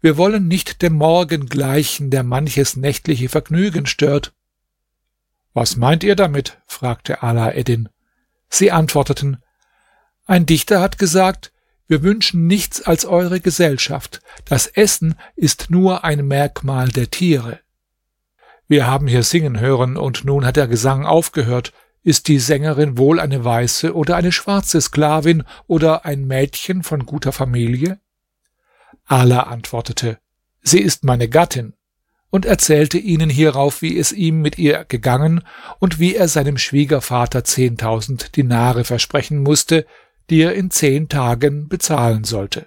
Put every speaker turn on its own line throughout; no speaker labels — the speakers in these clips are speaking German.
Wir wollen nicht dem Morgen gleichen, der manches nächtliche Vergnügen stört.« »Was meint ihr damit?« fragte Ala Eddin. Sie antworteten: »Ein Dichter hat gesagt, wir wünschen nichts als eure Gesellschaft. Das Essen ist nur ein Merkmal der Tiere.« »Wir haben hier singen hören, und nun hat der Gesang aufgehört. Ist die Sängerin wohl eine weiße oder eine schwarze Sklavin oder ein Mädchen von guter Familie?« Ala antwortete: »Sie ist meine Gattin«, und erzählte ihnen hierauf, wie es ihm mit ihr gegangen und wie er seinem Schwiegervater 10.000 Dinare versprechen musste, die er in 10 Tagen bezahlen sollte.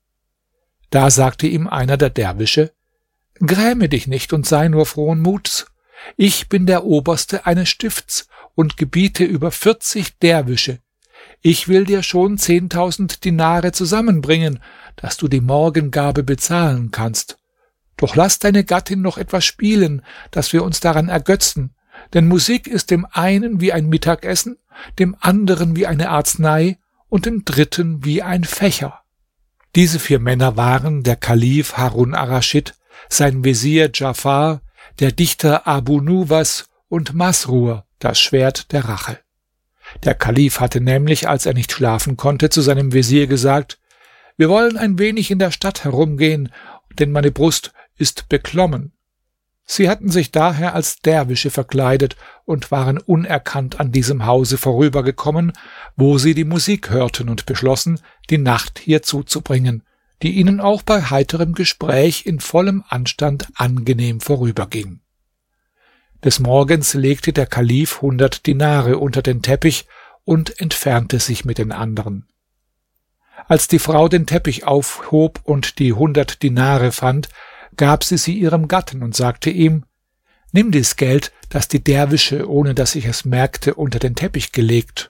Da sagte ihm einer der Derwische: »Gräme dich nicht und sei nur frohen Muts. Ich bin der Oberste eines Stifts und gebiete über 40 Derwische. Ich will dir schon 10.000 Dinare zusammenbringen, dass du die Morgengabe bezahlen kannst. Doch lass deine Gattin noch etwas spielen, dass wir uns daran ergötzen, denn Musik ist dem einen wie ein Mittagessen, dem anderen wie eine Arznei und dem dritten wie ein Fächer.« Diese 4 Männer waren der Kalif Harun ar-Raschid, sein Wesir Dschafar, der Dichter Abu Nuwas und Masrur, das Schwert der Rache. Der Kalif hatte nämlich, als er nicht schlafen konnte, zu seinem Wesir gesagt: »Wir wollen ein wenig in der Stadt herumgehen, denn meine Brust ist beklommen.« Sie hatten sich daher als Derwische verkleidet und waren unerkannt an diesem Hause vorübergekommen, wo sie die Musik hörten, und beschlossen, die Nacht hier zuzubringen, die ihnen auch bei heiterem Gespräch in vollem Anstand angenehm vorüberging. Des Morgens legte der Kalif 100 Dinare unter den Teppich und entfernte sich mit den anderen. Als die Frau den Teppich aufhob und die 100 Dinare fand, gab sie ihrem Gatten und sagte ihm: »Nimm dies Geld, das die Derwische, ohne dass ich es merkte, unter den Teppich gelegt.«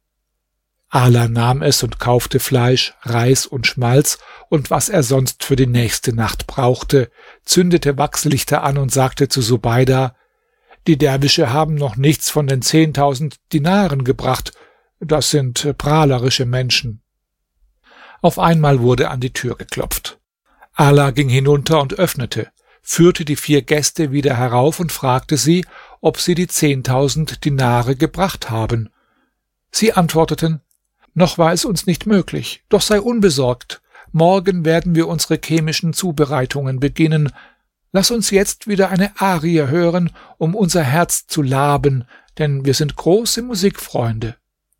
Ala nahm es und kaufte Fleisch, Reis und Schmalz und was er sonst für die nächste Nacht brauchte, zündete Wachslichter an und sagte zu Subeida: »Die Derwische haben noch nichts von den 10.000 Dinaren gebracht. Das sind prahlerische Menschen.« Auf einmal wurde an die Tür geklopft. Ala ging hinunter und öffnete, führte die 4 Gäste wieder herauf und fragte sie, ob sie die 10.000 Dinare gebracht haben. Sie antworteten: »Noch war es uns nicht möglich, doch sei unbesorgt. Morgen werden wir unsere chemischen Zubereitungen beginnen. Lass uns jetzt wieder eine Arie hören, um unser Herz zu laben, denn wir sind große Musikfreunde.«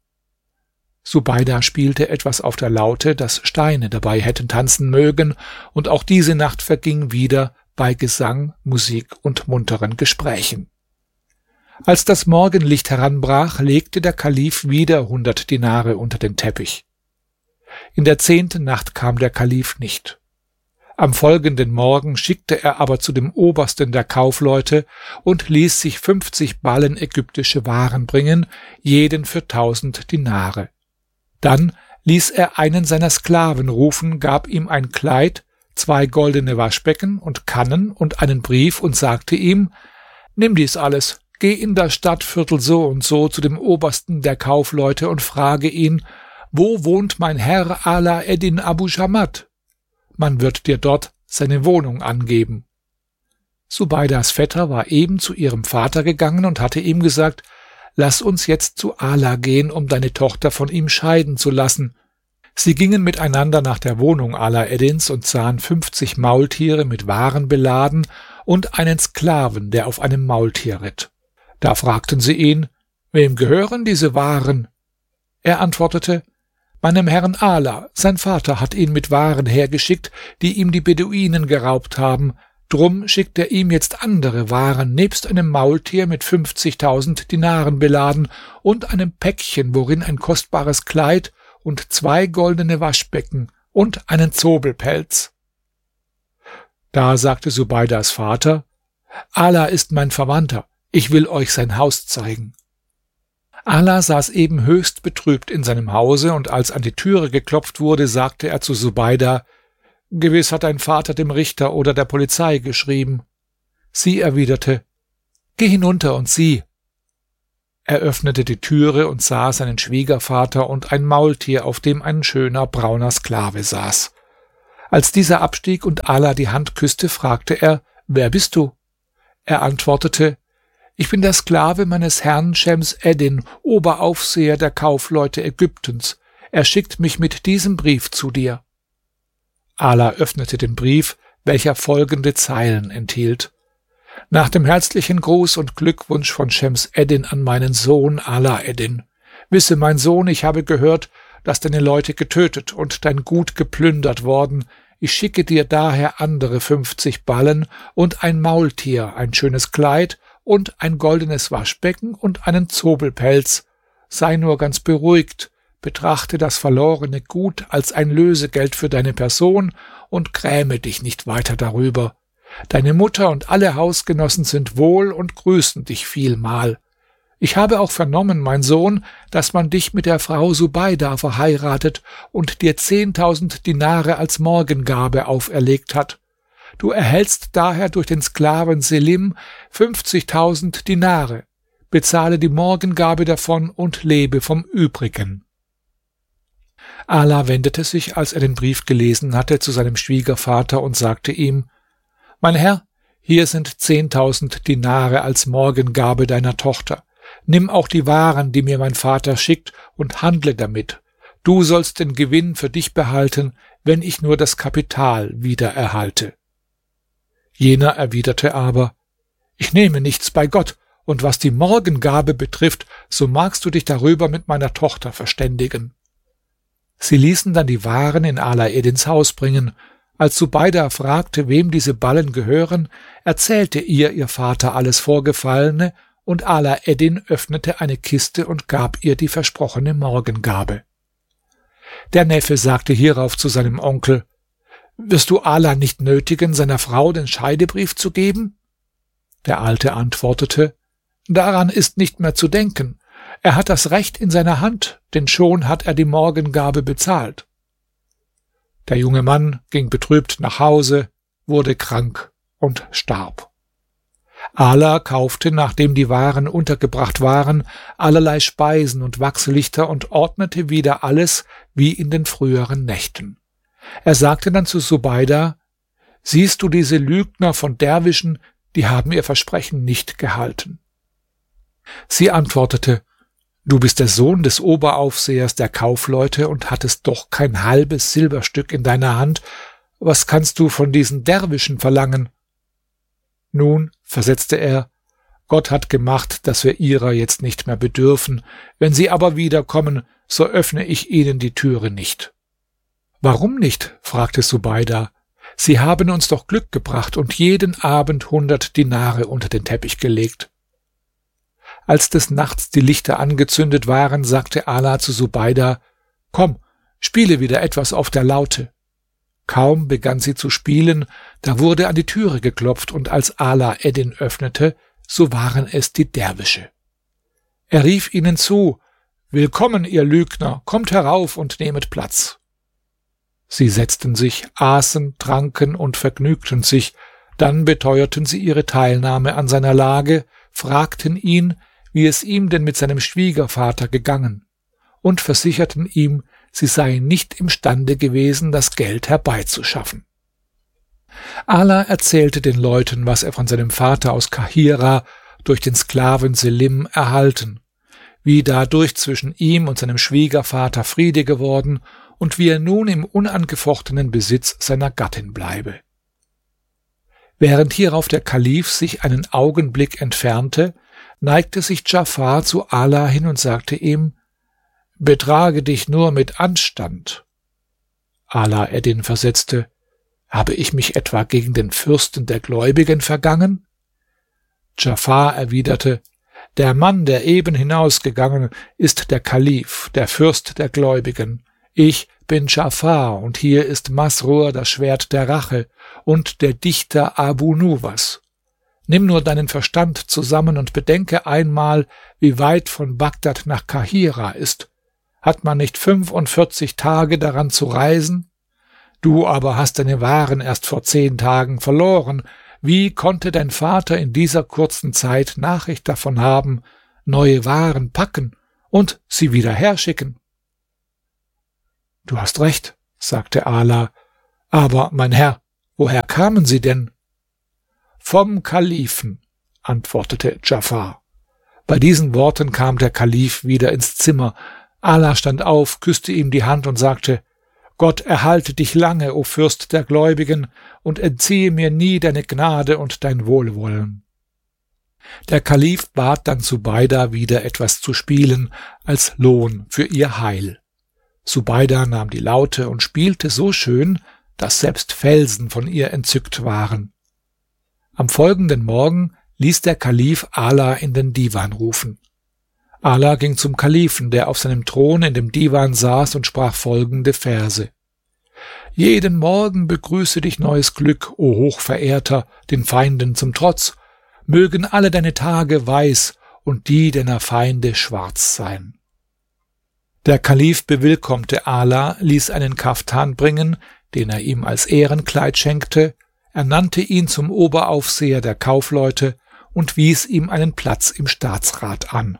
Subeida spielte etwas auf der Laute, dass Steine dabei hätten tanzen mögen, und auch diese Nacht verging wieder bei Gesang, Musik und munteren Gesprächen. Als das Morgenlicht heranbrach, legte der Kalif wieder 100 Dinare unter den Teppich. In der 10. Nacht kam der Kalif nicht. Am folgenden Morgen schickte er aber zu dem Obersten der Kaufleute und ließ sich 50 Ballen ägyptische Waren bringen, jeden für 1.000 Dinare. Dann ließ er einen seiner Sklaven rufen, gab ihm ein Kleid, 2 goldene Waschbecken und Kannen und einen Brief und sagte ihm: »Nimm dies alles, geh in das Stadtviertel so und so zu dem Obersten der Kaufleute und frage ihn: Wo wohnt mein Herr Ala Eddin Abu Shamat? Man wird dir dort seine Wohnung angeben.« Subeidas Vetter war eben zu ihrem Vater gegangen und hatte ihm gesagt: »Lass uns jetzt zu Ala gehen, um deine Tochter von ihm scheiden zu lassen.« Sie gingen miteinander nach der Wohnung Ala Eddins und sahen 50 Maultiere mit Waren beladen und einen Sklaven, der auf einem Maultier ritt. Da fragten sie ihn: »Wem gehören diese Waren?« Er antwortete: »Meinem Herrn Ala. Sein Vater hat ihn mit Waren hergeschickt, die ihm die Beduinen geraubt haben. Drum schickt er ihm jetzt andere Waren, nebst einem Maultier mit 50.000 Dinaren beladen und einem Päckchen, worin ein kostbares Kleid und 2 goldene Waschbecken und einen Zobelpelz.« Da sagte Subeidas Vater: »Ala ist mein Verwandter. Ich will euch sein Haus zeigen.« Ala saß eben höchst betrübt in seinem Hause, und als an die Türe geklopft wurde, sagte er zu Subeida: »Gewiss hat dein Vater dem Richter oder der Polizei geschrieben.« Sie erwiderte: »Geh hinunter und sieh.« Er öffnete die Türe und sah seinen Schwiegervater und ein Maultier, auf dem ein schöner brauner Sklave saß. Als dieser abstieg und Ala die Hand küsste, fragte er: Wer bist du? Er antwortete: Ich bin der Sklave meines Herrn Schems Eddin, Oberaufseher der Kaufleute Ägyptens. Er schickt mich mit diesem Brief zu dir. Ala öffnete den Brief, welcher folgende Zeilen enthielt: Nach dem herzlichen Gruß und Glückwunsch von Schems Eddin an meinen Sohn Ala Eddin. Wisse, mein Sohn, ich habe gehört, dass deine Leute getötet und dein Gut geplündert worden. Ich schicke dir daher andere 50 Ballen und ein Maultier, ein schönes Kleid und ein goldenes Waschbecken und einen Zobelpelz. Sei nur ganz beruhigt, betrachte das verlorene Gut als ein Lösegeld für deine Person und gräme dich nicht weiter darüber. Deine Mutter und alle Hausgenossen sind wohl und grüßen dich vielmal. Ich habe auch vernommen, mein Sohn, dass man dich mit der Frau Subeida verheiratet und dir 10.000 Dinare als Morgengabe auferlegt hat. Du erhältst daher durch den Sklaven Selim 50.000 Dinare. Bezahle die Morgengabe davon und lebe vom Übrigen. Ala wendete sich, als er den Brief gelesen hatte, zu seinem Schwiegervater und sagte ihm: Mein Herr, hier sind 10.000 Dinare als Morgengabe deiner Tochter. Nimm auch die Waren, die mir mein Vater schickt, und handle damit. Du sollst den Gewinn für dich behalten, wenn ich nur das Kapital wieder erhalte. Jener erwiderte aber: Ich nehme nichts bei Gott, und was die Morgengabe betrifft, so magst du dich darüber mit meiner Tochter verständigen. Sie ließen dann die Waren in Ala Eddins Haus bringen. Als Subeida fragte, wem diese Ballen gehören, erzählte ihr Vater alles Vorgefallene, und Ala Eddin öffnete eine Kiste und gab ihr die versprochene Morgengabe. Der Neffe sagte hierauf zu seinem Onkel: Wirst du Ala nicht nötigen, seiner Frau den Scheidebrief zu geben? Der Alte antwortete: Daran ist nicht mehr zu denken. Er hat das Recht in seiner Hand, denn schon hat er die Morgengabe bezahlt. Der junge Mann ging betrübt nach Hause, wurde krank und starb. Ala kaufte, nachdem die Waren untergebracht waren, allerlei Speisen und Wachslichter und ordnete wieder alles wie in den früheren Nächten. Er sagte dann zu Subeida: Siehst du diese Lügner von Derwischen, die haben ihr Versprechen nicht gehalten. Sie antwortete: Du bist der Sohn des Oberaufsehers der Kaufleute und hattest doch kein halbes Silberstück in deiner Hand. Was kannst du von diesen Derwischen verlangen? Nun, versetzte er, Gott hat gemacht, dass wir ihrer jetzt nicht mehr bedürfen. Wenn sie aber wiederkommen, so öffne ich ihnen die Türe nicht. Warum nicht? Fragte Subeida. Sie haben uns doch Glück gebracht und jeden Abend 100 Dinare unter den Teppich gelegt. Als des Nachts die Lichter angezündet waren, sagte Ala zu Subeida: Komm, spiele wieder etwas auf der Laute. Kaum begann sie zu spielen, da wurde an die Türe geklopft, und als Ala Eddin öffnete, so waren es die Derwische. Er rief ihnen zu: Willkommen, ihr Lügner, kommt herauf und nehmet Platz. Sie setzten sich, aßen, tranken und vergnügten sich, dann beteuerten sie ihre Teilnahme an seiner Lage, fragten ihn, wie es ihm denn mit seinem Schwiegervater gegangen, und versicherten ihm, sie seien nicht imstande gewesen, das Geld herbeizuschaffen. Ala erzählte den Leuten, was er von seinem Vater aus Kahira durch den Sklaven Selim erhalten, wie dadurch zwischen ihm und seinem Schwiegervater Friede geworden und wie er nun im unangefochtenen Besitz seiner Gattin bleibe. Während hierauf der Kalif sich einen Augenblick entfernte, neigte sich Djafar zu Ala hin und sagte ihm: Betrage dich nur mit Anstand. Ala Eddin versetzte: Habe ich mich etwa gegen den Fürsten der Gläubigen vergangen? Djafar erwiderte: Der Mann, der eben hinausgegangen, ist der Kalif, der Fürst der Gläubigen. Ich bin Djafar, und hier ist Masrur, das Schwert der Rache, und der Dichter Abu Nuwas. Nimm nur deinen Verstand zusammen und bedenke einmal, wie weit von Bagdad nach Kahira ist. Hat man nicht 45 Tage daran zu reisen? Du aber hast deine Waren erst vor 10 Tagen verloren. Wie konnte dein Vater in dieser kurzen Zeit Nachricht davon haben, neue Waren packen und sie wieder herschicken? Du hast recht, sagte Ala, Aber, mein Herr, woher kamen Sie denn? Vom Kalifen, antwortete Djafar. Bei diesen Worten kam der Kalif wieder ins Zimmer. Ala stand auf, küsste ihm die Hand und sagte: Gott erhalte dich lange, o Fürst der Gläubigen, und entziehe mir nie deine Gnade und dein Wohlwollen. Der Kalif bat dann Subeida wieder etwas zu spielen als Lohn für ihr Heil. Subeida nahm die Laute und spielte so schön, dass selbst Felsen von ihr entzückt waren. Am folgenden Morgen ließ der Kalif Ala in den Divan rufen. Ala ging zum Kalifen, der auf seinem Thron in dem Divan saß, und sprach folgende Verse: Jeden Morgen begrüße dich neues Glück, o Hochverehrter, den Feinden zum Trotz. Mögen alle deine Tage weiß und die deiner Feinde schwarz sein. Der Kalif bewillkommte Ala, ließ einen Kaftan bringen, den er ihm als Ehrenkleid schenkte, ernannte ihn zum Oberaufseher der Kaufleute und wies ihm einen Platz im Staatsrat an.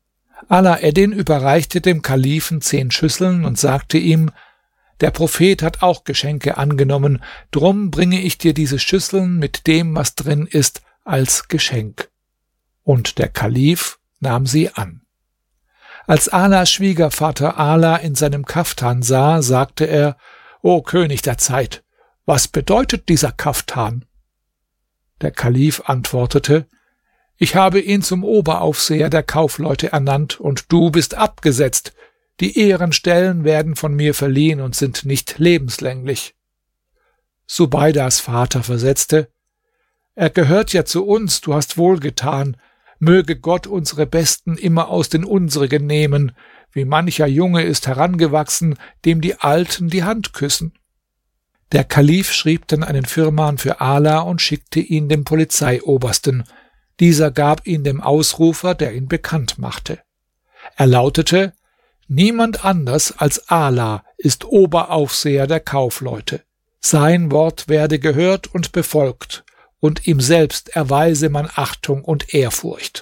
Ala Eddin überreichte dem Kalifen 10 Schüsseln und sagte ihm: Der Prophet hat auch Geschenke angenommen, drum bringe ich dir diese Schüsseln mit dem, was drin ist, als Geschenk. Und der Kalif nahm sie an. Als Alas Schwiegervater Ala in seinem Kaftan sah, sagte er: O König der Zeit, was bedeutet dieser Kaftan? Der Kalif antwortete: Ich habe ihn zum Oberaufseher der Kaufleute ernannt, und du bist abgesetzt. Die Ehrenstellen werden von mir verliehen und sind nicht lebenslänglich. Subeidas Vater versetzte: Er gehört ja zu uns, du hast wohlgetan. Möge Gott unsere Besten immer aus den unsrigen nehmen, wie mancher Junge ist herangewachsen, dem die Alten die Hand küssen. Der Kalif schrieb dann einen Firman für Ala und schickte ihn dem Polizeiobersten. Dieser gab ihn dem Ausrufer, der ihn bekannt machte. Er lautete: Niemand anders als Ala ist Oberaufseher der Kaufleute. Sein Wort werde gehört und befolgt, und ihm selbst erweise man Achtung und Ehrfurcht.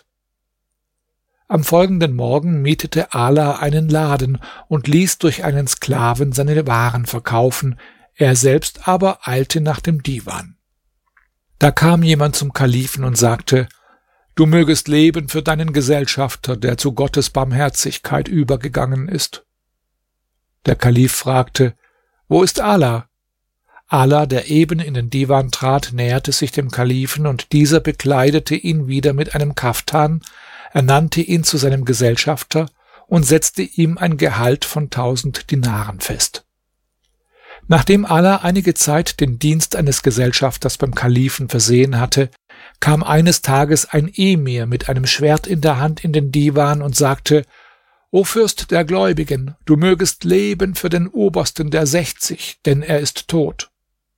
Am folgenden Morgen mietete Ala einen Laden und ließ durch einen Sklaven seine Waren verkaufen, er selbst aber eilte nach dem Divan. Da kam jemand zum Kalifen und sagte: Du mögest leben für deinen Gesellschafter, der zu Gottes Barmherzigkeit übergegangen ist. Der Kalif fragte: Wo ist Ala? Ala, der eben in den Divan trat, näherte sich dem Kalifen, und dieser bekleidete ihn wieder mit einem Kaftan, ernannte ihn zu seinem Gesellschafter und setzte ihm ein Gehalt von 1000 Dinaren fest. Nachdem Ala einige Zeit den Dienst eines Gesellschafters beim Kalifen versehen hatte, kam eines Tages ein Emir mit einem Schwert in der Hand in den Divan und sagte: O Fürst der Gläubigen, du mögest leben für den Obersten der 60, denn er ist tot.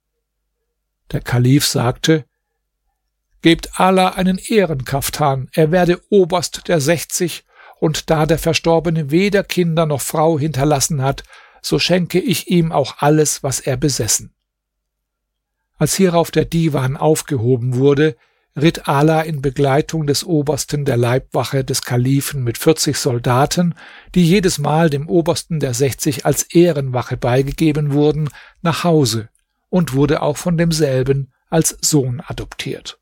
Der Kalif sagte: Gebt Allah einen Ehrenkaftan, er werde Oberst der 60, und da der Verstorbene weder Kinder noch Frau hinterlassen hat, so schenke ich ihm auch alles, was er besessen. Als hierauf der Divan aufgehoben wurde, ritt Ala in Begleitung des Obersten der Leibwache des Kalifen mit 40 Soldaten, die jedes Mal dem Obersten der 60 als Ehrenwache beigegeben wurden, nach Hause und wurde auch von demselben als Sohn adoptiert.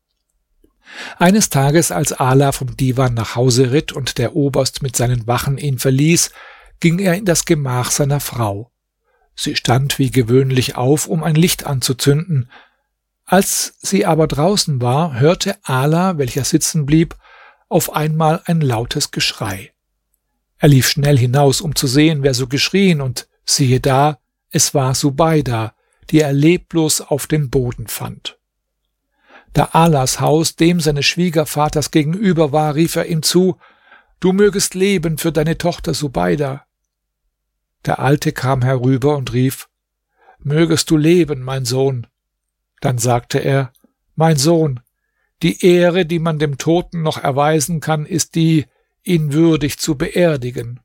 Eines Tages, als Ala vom Divan nach Hause ritt und der Oberst mit seinen Wachen ihn verließ, ging er in das Gemach seiner Frau. Sie stand wie gewöhnlich auf, um ein Licht anzuzünden. Als sie aber draußen war, hörte Ala, welcher sitzen blieb, auf einmal ein lautes Geschrei. Er lief schnell hinaus, um zu sehen, wer so geschrien, und siehe da, es war Subeida, die er leblos auf dem Boden fand. Da Alas Haus dem seines Schwiegervaters gegenüber war, rief er ihm zu: Du mögest leben für deine Tochter Subeida. Der Alte kam herüber und rief: Mögest du leben, mein Sohn. Dann sagte er: Mein Sohn, die Ehre, die man dem Toten noch erweisen kann, ist die, ihn würdig zu beerdigen.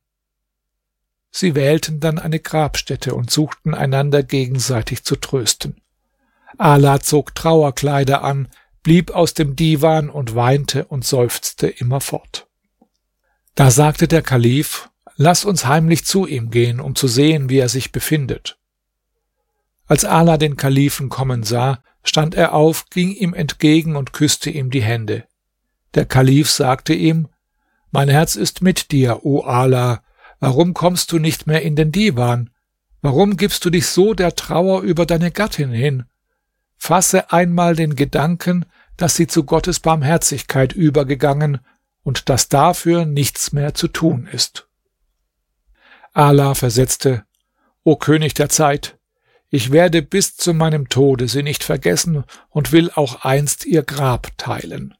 Sie wählten dann eine Grabstätte und suchten einander gegenseitig zu trösten. Ala zog Trauerkleider an, blieb aus dem Divan und weinte und seufzte immerfort. Da sagte der Kalif: Lass uns heimlich zu ihm gehen, um zu sehen, wie er sich befindet. Als Ala den Kalifen kommen sah, stand er auf, ging ihm entgegen und küsste ihm die Hände. Der Kalif sagte ihm: Mein Herz ist mit dir, o Ala. Warum kommst du nicht mehr in den Divan? Warum gibst du dich so der Trauer über deine Gattin hin? Fasse einmal den Gedanken, dass sie zu Gottes Barmherzigkeit übergegangen und dass dafür nichts mehr zu tun ist. Ala versetzte: O König der Zeit, ich werde bis zu meinem Tode sie nicht vergessen und will auch einst ihr Grab teilen.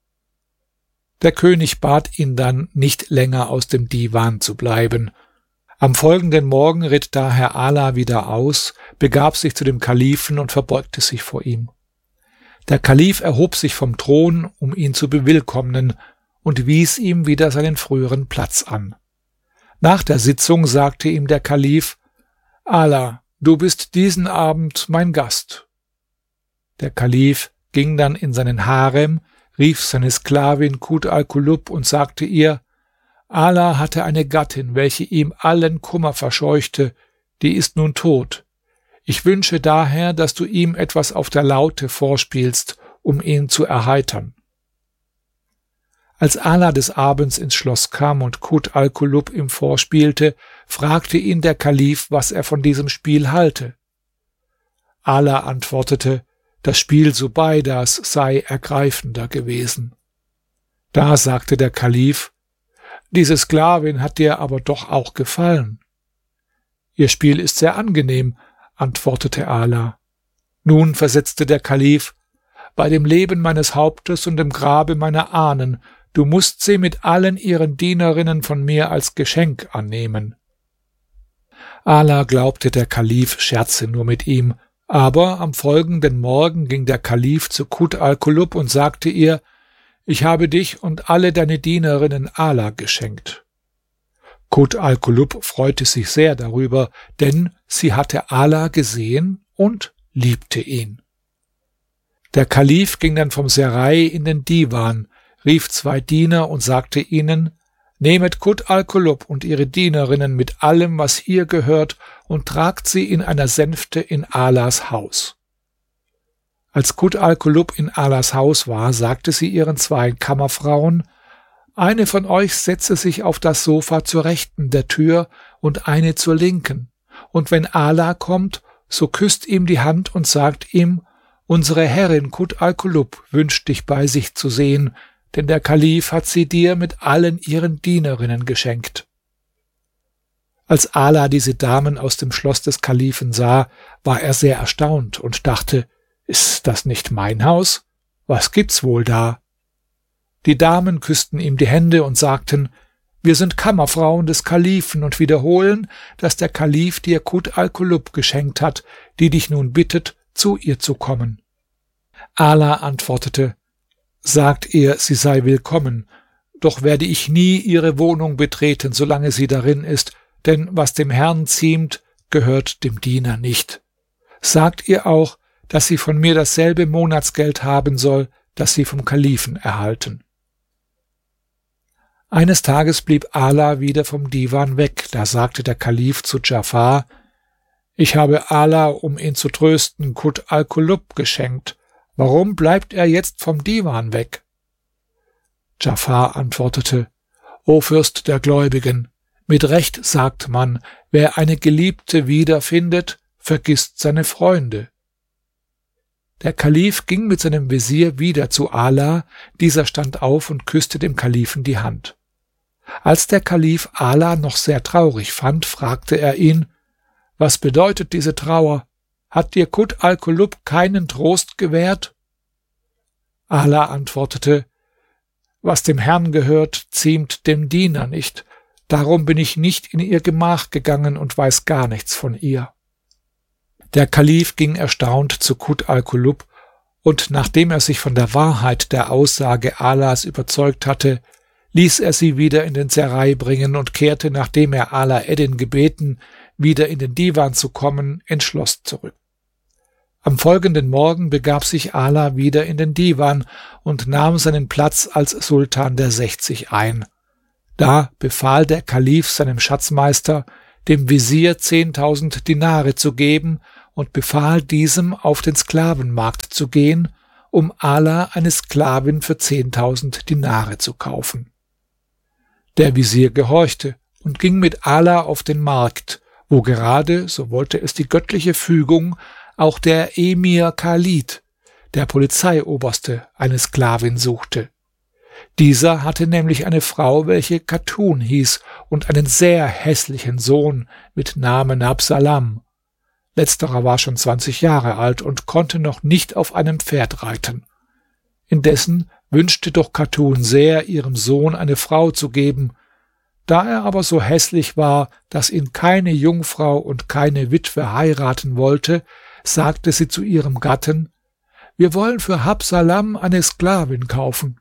Der König bat ihn dann, nicht länger aus dem Divan zu bleiben. Am folgenden Morgen ritt daher Ala wieder aus, begab sich zu dem Kalifen und verbeugte sich vor ihm. Der Kalif erhob sich vom Thron, um ihn zu bewillkommnen, und wies ihm wieder seinen früheren Platz an. Nach der Sitzung sagte ihm der Kalif: Ala, du bist diesen Abend mein Gast. Der Kalif ging dann in seinen Harem, rief seine Sklavin Kut al-Kulub und sagte ihr: Ala hatte eine Gattin, welche ihm allen Kummer verscheuchte, die ist nun tot. Ich wünsche daher, dass du ihm etwas auf der Laute vorspielst, um ihn zu erheitern. Als Ala des Abends ins Schloss kam und Kut al-Kulub ihm vorspielte, fragte ihn der Kalif, was er von diesem Spiel halte. Ala antwortete, das Spiel Subeidas sei ergreifender gewesen. Da sagte der Kalif: Diese Sklavin hat dir aber doch auch gefallen. Ihr Spiel ist sehr angenehm, antwortete Ala. Nun versetzte der Kalif: Bei dem Leben meines Hauptes und dem Grabe meiner Ahnen, du musst sie mit allen ihren Dienerinnen von mir als Geschenk annehmen. Ala glaubte, der Kalif scherze nur mit ihm, aber am folgenden Morgen ging der Kalif zu Kut al-Kulub und sagte ihr: Ich habe dich und alle deine Dienerinnen Ala geschenkt. Kut al-Kulub freute sich sehr darüber, denn sie hatte Ala gesehen und liebte ihn. Der Kalif ging dann vom Serai in den Divan, rief 2 Diener und sagte ihnen: Nehmet Kut al-Kulub und ihre Dienerinnen mit allem, was ihr gehört, und tragt sie in einer Sänfte in Alas Haus. Als Kut al-Kulub in Alas Haus war, sagte sie ihren 2 Kammerfrauen: Eine von euch setze sich auf das Sofa zur Rechten der Tür und eine zur Linken, und wenn Ala kommt, so küsst ihm die Hand und sagt ihm: Unsere Herrin Kut al-Kulub wünscht dich bei sich zu sehen, denn der Kalif hat sie dir mit allen ihren Dienerinnen geschenkt. Als Ala diese Damen aus dem Schloss des Kalifen sah, war er sehr erstaunt und dachte: Ist das nicht mein Haus? Was gibt's wohl da? Die Damen küssten ihm die Hände und sagten: Wir sind Kammerfrauen des Kalifen und wiederholen, dass der Kalif dir Kut al-Kulub geschenkt hat, die dich nun bittet, zu ihr zu kommen. Ala antwortete: Sagt ihr, sie sei willkommen, doch werde ich nie ihre Wohnung betreten, solange sie darin ist, denn was dem Herrn ziemt, gehört dem Diener nicht. Sagt ihr auch, dass sie von mir dasselbe Monatsgeld haben soll, das sie vom Kalifen erhalten. Eines Tages blieb Ala wieder vom Divan weg, da sagte der Kalif zu Djafar: Ich habe Ala, um ihn zu trösten, Kut al-Kulub geschenkt. Warum bleibt er jetzt vom Divan weg? Djafar antwortete: O Fürst der Gläubigen, mit Recht sagt man, wer eine Geliebte wiederfindet, vergisst seine Freunde. Der Kalif ging mit seinem Wesir wieder zu Ala, dieser stand auf und küsste dem Kalifen die Hand. Als der Kalif Ala noch sehr traurig fand, fragte er ihn: Was bedeutet diese Trauer? Hat dir Kut al-Kulub keinen Trost gewährt? Ala antwortete: Was dem Herrn gehört, ziemt dem Diener nicht. Darum bin ich nicht in ihr Gemach gegangen und weiß gar nichts von ihr. Der Kalif ging erstaunt zu Kut al-Kulub, und nachdem er sich von der Wahrheit der Aussage Alas überzeugt hatte, ließ er sie wieder in den Serai bringen und kehrte, nachdem er Ala Eddin gebeten, wieder in den Divan zu kommen, ins Schloss zurück. Am folgenden Morgen begab sich Ala wieder in den Divan und nahm seinen Platz als Sultan der 60 ein. Da befahl der Kalif seinem Schatzmeister, dem Wesir 10.000 Dinare zu geben und befahl diesem, auf den Sklavenmarkt zu gehen, um Ala eine Sklavin für 10.000 Dinare zu kaufen. Der Wesir gehorchte und ging mit Ala auf den Markt, wo gerade, so wollte es die göttliche Fügung, auch der Emir Khalid, der Polizeioberste, eine Sklavin suchte. Dieser hatte nämlich eine Frau, welche Khatun hieß, und einen sehr hässlichen Sohn mit Namen Habsalam. Letzterer war schon 20 Jahre alt und konnte noch nicht auf einem Pferd reiten. Indessen wünschte doch Khatun sehr, ihrem Sohn eine Frau zu geben. Da er aber so hässlich war, dass ihn keine Jungfrau und keine Witwe heiraten wollte, sagte sie zu ihrem Gatten: Wir wollen für Habsalam eine Sklavin kaufen.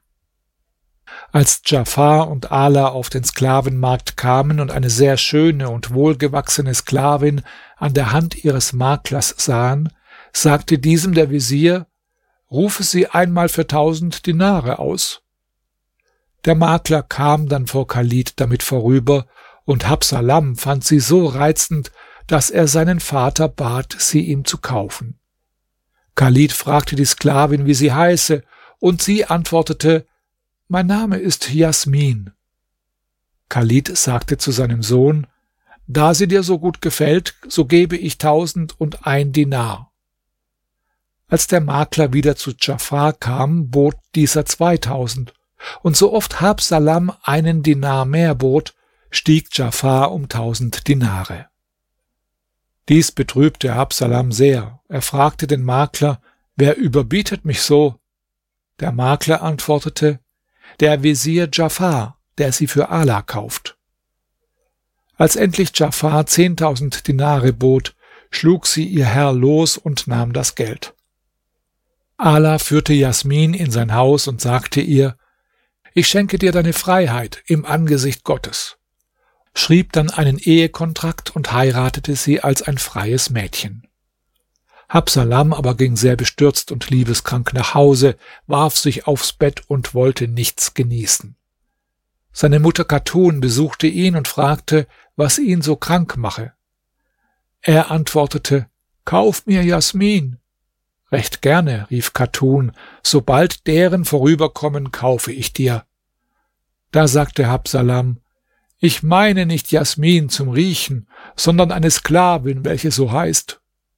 Als Djafar und Ala auf den Sklavenmarkt kamen und eine sehr schöne und wohlgewachsene Sklavin an der Hand ihres Maklers sahen, sagte diesem der Wesir: Rufe sie einmal für 1.000 Dinare aus. Der Makler kam dann vor Khalid damit vorüber, und Habsalam fand sie so reizend, dass er seinen Vater bat, sie ihm zu kaufen. Khalid fragte die Sklavin, wie sie heiße, und sie antwortete: Mein Name ist Jasmin. Khalid sagte zu seinem Sohn: Da sie dir so gut gefällt, so gebe ich 1.001 Dinar. Als der Makler wieder zu Djafar kam, bot dieser 2.000, und so oft Habsalam einen Dinar mehr bot, stieg Djafar um 1.000 Dinare. Dies betrübte Habsalam sehr. Er fragte den Makler: Wer überbietet mich so? Der Makler antwortete: Der Wesir Djafar, der sie für Ala kauft. Als endlich Djafar 10.000 Dinare bot, schlug sie ihr Herr los und nahm das Geld. Ala führte Jasmin in sein Haus und sagte ihr: Ich schenke dir deine Freiheit im Angesicht Gottes, schrieb dann einen Ehekontrakt und heiratete sie als ein freies Mädchen. Habsalam aber ging sehr bestürzt und liebeskrank nach Hause, warf sich aufs Bett und wollte nichts genießen. Seine Mutter Khatun besuchte ihn und fragte, was ihn so krank mache. Er antwortete: Kauf mir Jasmin. Recht gerne, rief Khatun, sobald deren vorüberkommen, kaufe ich dir. Da sagte Habsalam: Ich meine nicht Jasmin zum Riechen, sondern eine Sklavin, welche so heißt.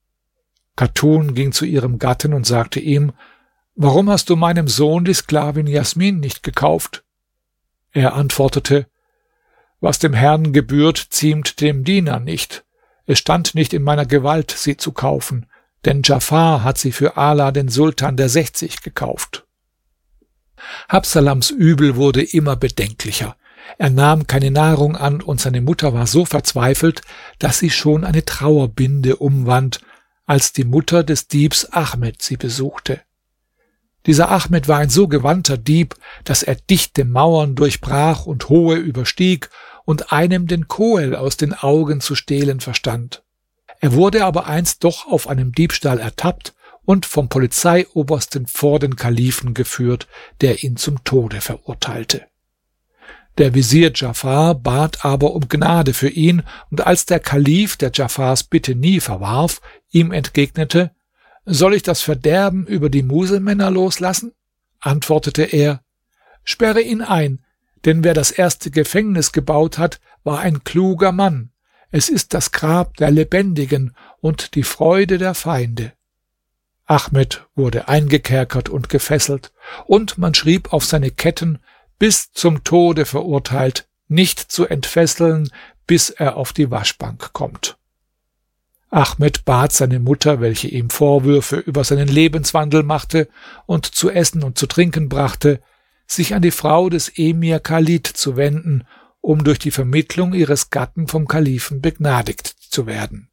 Khatun ging zu ihrem Gatten und sagte ihm: Warum hast du meinem Sohn die Sklavin Jasmin nicht gekauft? Er antwortete: Was dem Herrn gebührt, ziemt dem Diener nicht. Es stand nicht in meiner Gewalt, sie zu kaufen, denn Djafar hat sie für Ala, den Sultan der 60, gekauft. Habsalams Übel wurde immer bedenklicher. Er nahm keine Nahrung an, und seine Mutter war so verzweifelt, dass sie schon eine Trauerbinde umwand, als die Mutter des Diebs Ahmed sie besuchte. Dieser Ahmed war ein so gewandter Dieb, dass er dichte Mauern durchbrach und hohe überstieg und einem den Kohel aus den Augen zu stehlen verstand. Er wurde aber einst doch auf einem Diebstahl ertappt und vom Polizeiobersten vor den Kalifen geführt, der ihn zum Tode verurteilte. Der Wesir Djafar bat aber um Gnade für ihn, und als der Kalif, der Djafars Bitte nie verwarf, ihm entgegnete: Soll ich das Verderben über die Muselmänner loslassen? Antwortete er: Sperre ihn ein, denn wer das erste Gefängnis gebaut hat, war ein kluger Mann. Es ist das Grab der Lebendigen und die Freude der Feinde. Ahmed wurde eingekerkert und gefesselt, und man schrieb auf seine Ketten: Bis zum Tode verurteilt, nicht zu entfesseln, bis er auf die Waschbank kommt. Ahmed bat seine Mutter, welche ihm Vorwürfe über seinen Lebenswandel machte und zu essen und zu trinken brachte, sich an die Frau des Emir Khalid zu wenden, um durch die Vermittlung ihres Gatten vom Kalifen begnadigt zu werden.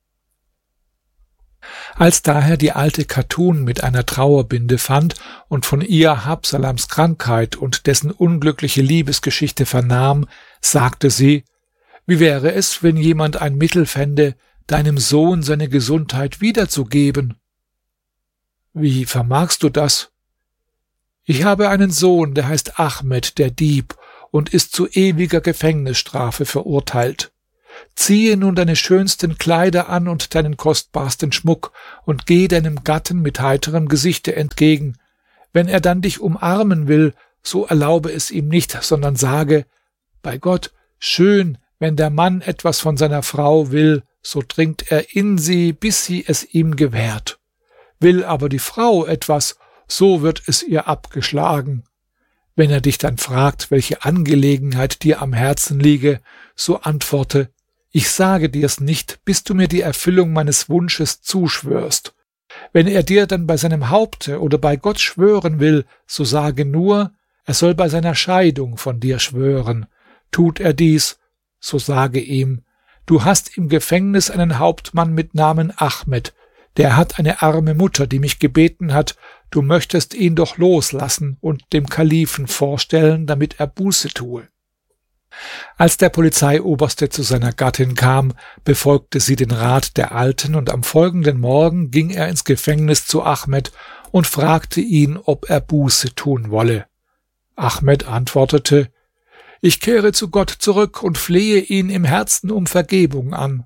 Als daher die alte Khatun mit einer Trauerbinde fand und von ihr Habsalams Krankheit und dessen unglückliche Liebesgeschichte vernahm, sagte sie: Wie wäre es, wenn jemand ein Mittel fände, deinem Sohn seine Gesundheit wiederzugeben? Wie vermagst du das? Ich habe einen Sohn, der heißt Ahmed, der Dieb, und ist zu ewiger Gefängnisstrafe verurteilt. Ziehe nun deine schönsten Kleider an und deinen kostbarsten Schmuck und geh deinem Gatten mit heiterem Gesichte entgegen. Wenn er dann dich umarmen will, so erlaube es ihm nicht, sondern sage: Bei Gott, schön, wenn der Mann etwas von seiner Frau will, so dringt er in sie, bis sie es ihm gewährt. Will aber die Frau etwas, so wird es ihr abgeschlagen. Wenn er dich dann fragt, welche Angelegenheit dir am Herzen liege, so antworte: Ich sage dir's nicht, bis du mir die Erfüllung meines Wunsches zuschwörst. Wenn er dir dann bei seinem Haupte oder bei Gott schwören will, so sage nur, er soll bei seiner Scheidung von dir schwören. Tut er dies, so sage ihm: Du hast im Gefängnis einen Hauptmann mit Namen Ahmed, der hat eine arme Mutter, die mich gebeten hat, du möchtest ihn doch loslassen und dem Kalifen vorstellen, damit er Buße tue. Als der Polizeioberste zu seiner Gattin kam, befolgte sie den Rat der Alten, und am folgenden Morgen ging er ins Gefängnis zu Ahmed und fragte ihn, ob er Buße tun wolle. Ahmed antwortete: Ich kehre zu Gott zurück und flehe ihn im Herzen um Vergebung an.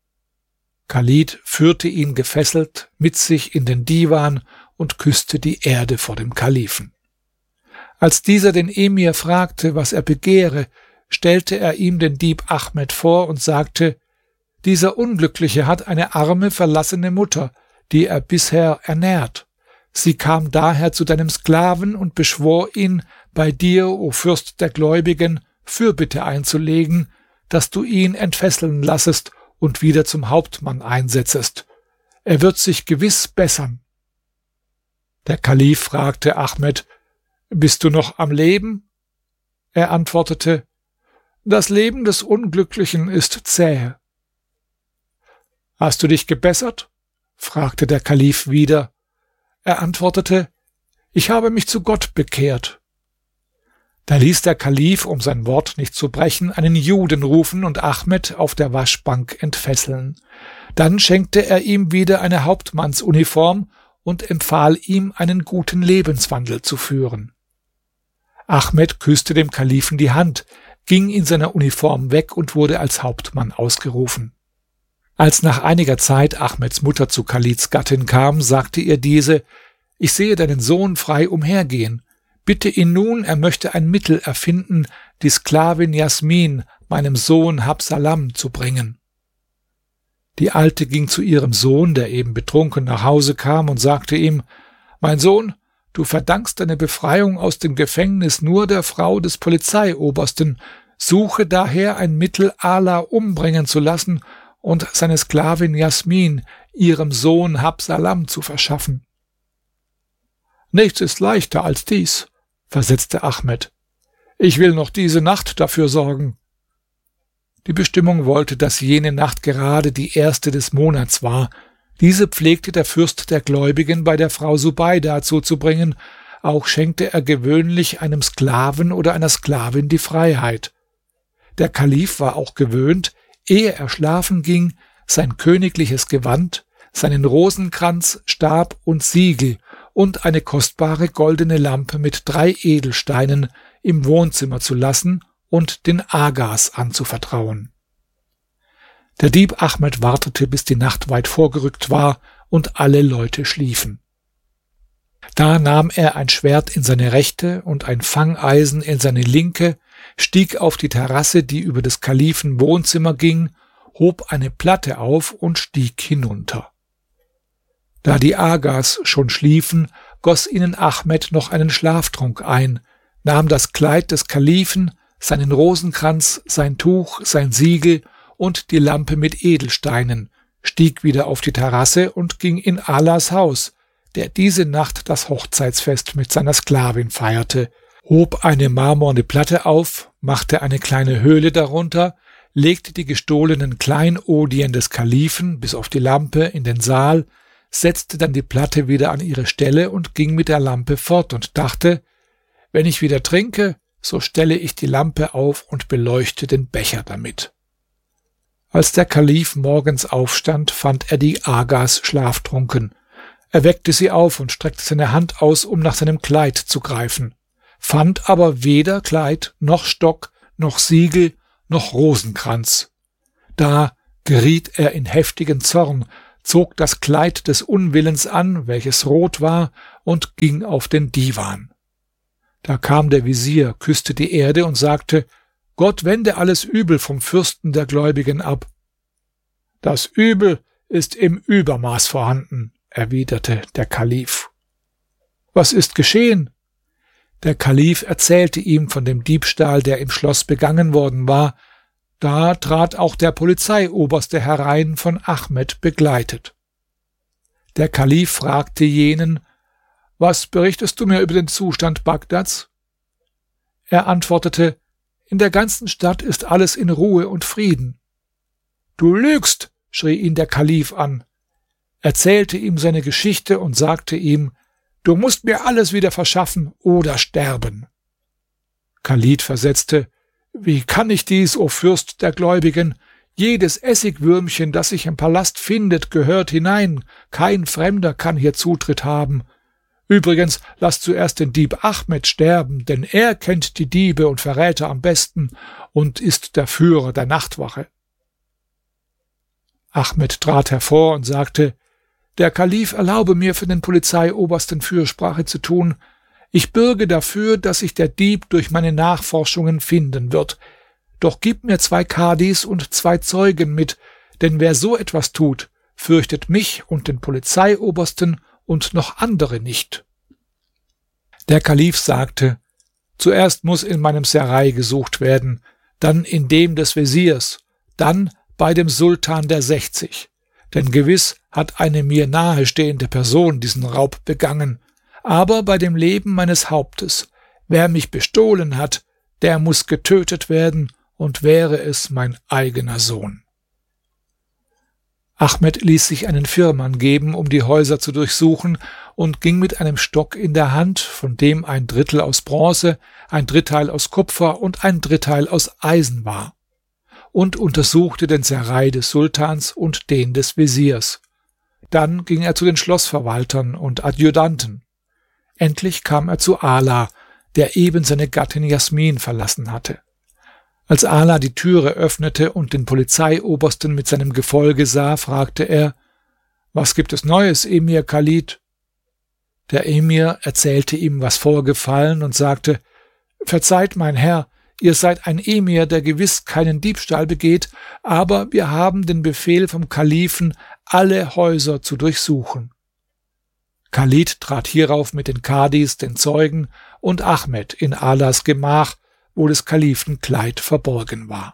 Khalid führte ihn gefesselt mit sich in den Diwan und küsste die Erde vor dem Kalifen. Als dieser den Emir fragte, was er begehre, stellte er ihm den Dieb Ahmed vor und sagte: Dieser Unglückliche hat eine arme, verlassene Mutter, die er bisher ernährt. Sie kam daher zu deinem Sklaven und beschwor ihn, bei dir, o Fürst der Gläubigen, Fürbitte einzulegen, dass du ihn entfesseln lassest und wieder zum Hauptmann einsetzest. Er wird sich gewiss bessern. Der Kalif fragte Ahmed: Bist du noch am Leben? Er antwortete: Das Leben des Unglücklichen ist zäh. Hast du dich gebessert? Fragte der Kalif wieder. Er antwortete: Ich habe mich zu Gott bekehrt. Da ließ der Kalif, um sein Wort nicht zu brechen, einen Juden rufen und Ahmed auf der Waschbank entfesseln. Dann schenkte er ihm wieder eine Hauptmannsuniform und empfahl ihm, einen guten Lebenswandel zu führen. Ahmed küsste dem Kalifen die Hand, ging in seiner Uniform weg und wurde als Hauptmann ausgerufen. Als nach einiger Zeit Ahmeds Mutter zu Khalids Gattin kam, sagte ihr diese: Ich sehe deinen Sohn frei umhergehen. Bitte ihn nun, er möchte ein Mittel erfinden, die Sklavin Jasmin meinem Sohn Habsalam zu bringen. Die Alte ging zu ihrem Sohn, der eben betrunken nach Hause kam, und sagte ihm: Mein Sohn, du verdankst deine Befreiung aus dem Gefängnis nur der Frau des Polizeiobersten. Suche daher ein Mittel, Ala umbringen zu lassen und seine Sklavin Jasmin ihrem Sohn Habsalam zu verschaffen. Nichts ist leichter als dies, versetzte Ahmed. Ich will noch diese Nacht dafür sorgen. Die Bestimmung wollte, dass jene Nacht gerade die erste des Monats war. Diese pflegte der Fürst der Gläubigen bei der Frau Subeida zuzubringen. Auch schenkte er gewöhnlich einem Sklaven oder einer Sklavin die Freiheit. Der Kalif war auch gewöhnt, ehe er schlafen ging, sein königliches Gewand, seinen Rosenkranz, Stab und Siegel und eine kostbare goldene Lampe mit 3 Edelsteinen im Wohnzimmer zu lassen und den Agas anzuvertrauen. Der Dieb Ahmed wartete, bis die Nacht weit vorgerückt war und alle Leute schliefen. Da nahm er ein Schwert in seine rechte und ein Fangeisen in seine linke, stieg auf die Terrasse, die über des Kalifen Wohnzimmer ging, hob eine Platte auf und stieg hinunter. Da die Agas schon schliefen, goss ihnen Ahmed noch einen Schlaftrunk ein, nahm das Kleid des Kalifen, seinen Rosenkranz, sein Tuch, sein Siegel und die Lampe mit Edelsteinen, stieg wieder auf die Terrasse und ging in Alas Haus, der diese Nacht das Hochzeitsfest mit seiner Sklavin feierte, hob eine marmorne Platte auf, machte eine kleine Höhle darunter, legte die gestohlenen Kleinodien des Kalifen bis auf die Lampe in den Saal, setzte dann die Platte wieder an ihre Stelle und ging mit der Lampe fort und dachte: Wenn ich wieder trinke, so stelle ich die Lampe auf und beleuchte den Becher damit. Als der Kalif morgens aufstand, fand er die Agas schlaftrunken. Er weckte sie auf und streckte seine Hand aus, um nach seinem Kleid zu greifen, fand aber weder Kleid noch Stock noch Siegel noch Rosenkranz. Da geriet er in heftigen Zorn, zog das Kleid des Unwillens an, welches rot war, und ging auf den Divan. Da kam der Visier, küsste die Erde und sagte: Gott wende alles Übel vom Fürsten der Gläubigen ab. Das Übel ist im Übermaß vorhanden, erwiderte der Kalif. Was ist geschehen? Der Kalif erzählte ihm von dem Diebstahl, der im Schloss begangen worden war. Da trat auch der Polizeioberste herein, von Ahmed begleitet. Der Kalif fragte jenen: Was berichtest du mir über den Zustand Bagdads? Er antwortete: In der ganzen Stadt ist alles in Ruhe und Frieden. Du lügst, schrie ihn der Kalif an, erzählte ihm seine Geschichte und sagte ihm: Du musst mir alles wieder verschaffen oder sterben. Khalid versetzte: Wie kann ich dies, o Fürst der Gläubigen? Jedes Essigwürmchen, das sich im Palast findet, gehört hinein. Kein Fremder kann hier Zutritt haben. Übrigens, lass zuerst den Dieb Ahmed sterben, denn er kennt die Diebe und Verräter am besten und ist der Führer der Nachtwache. Ahmed trat hervor und sagte: Der Kalif erlaube mir, für den Polizeiobersten Fürsprache zu tun. Ich bürge dafür, dass sich der Dieb durch meine Nachforschungen finden wird. Doch gib mir 2 Kadis und 2 Zeugen mit, denn wer so etwas tut, fürchtet mich und den Polizeiobersten und noch andere nicht. Der Kalif sagte: Zuerst muss in meinem Serai gesucht werden, dann in dem des Wesirs, dann bei dem Sultan der 60. Denn gewiss hat eine mir nahestehende Person diesen Raub begangen. Aber bei dem Leben meines Hauptes, wer mich bestohlen hat, der muss getötet werden, und wäre es mein eigener Sohn. Ahmed ließ sich einen Firman geben, um die Häuser zu durchsuchen, und ging mit einem Stock in der Hand, von dem 1/3 aus Bronze, 1/3 aus Kupfer und 1/3 aus Eisen war, und untersuchte den Serai des Sultans und den des Wesirs. Dann ging er zu den Schlossverwaltern und Adjutanten. Endlich kam er zu Ala, der eben seine Gattin Jasmin verlassen hatte. Als Ala die Türe öffnete und den Polizeiobersten mit seinem Gefolge sah, fragte er: Was gibt es Neues, Emir Khalid? Der Emir erzählte ihm, was vorgefallen, und sagte: Verzeiht, mein Herr, ihr seid ein Emir, der gewiss keinen Diebstahl begeht, aber wir haben den Befehl vom Kalifen, alle Häuser zu durchsuchen. Khalid trat hierauf mit den Kadis, den Zeugen und Ahmed in Alas Gemach, wo des Kalifen Kleid verborgen war.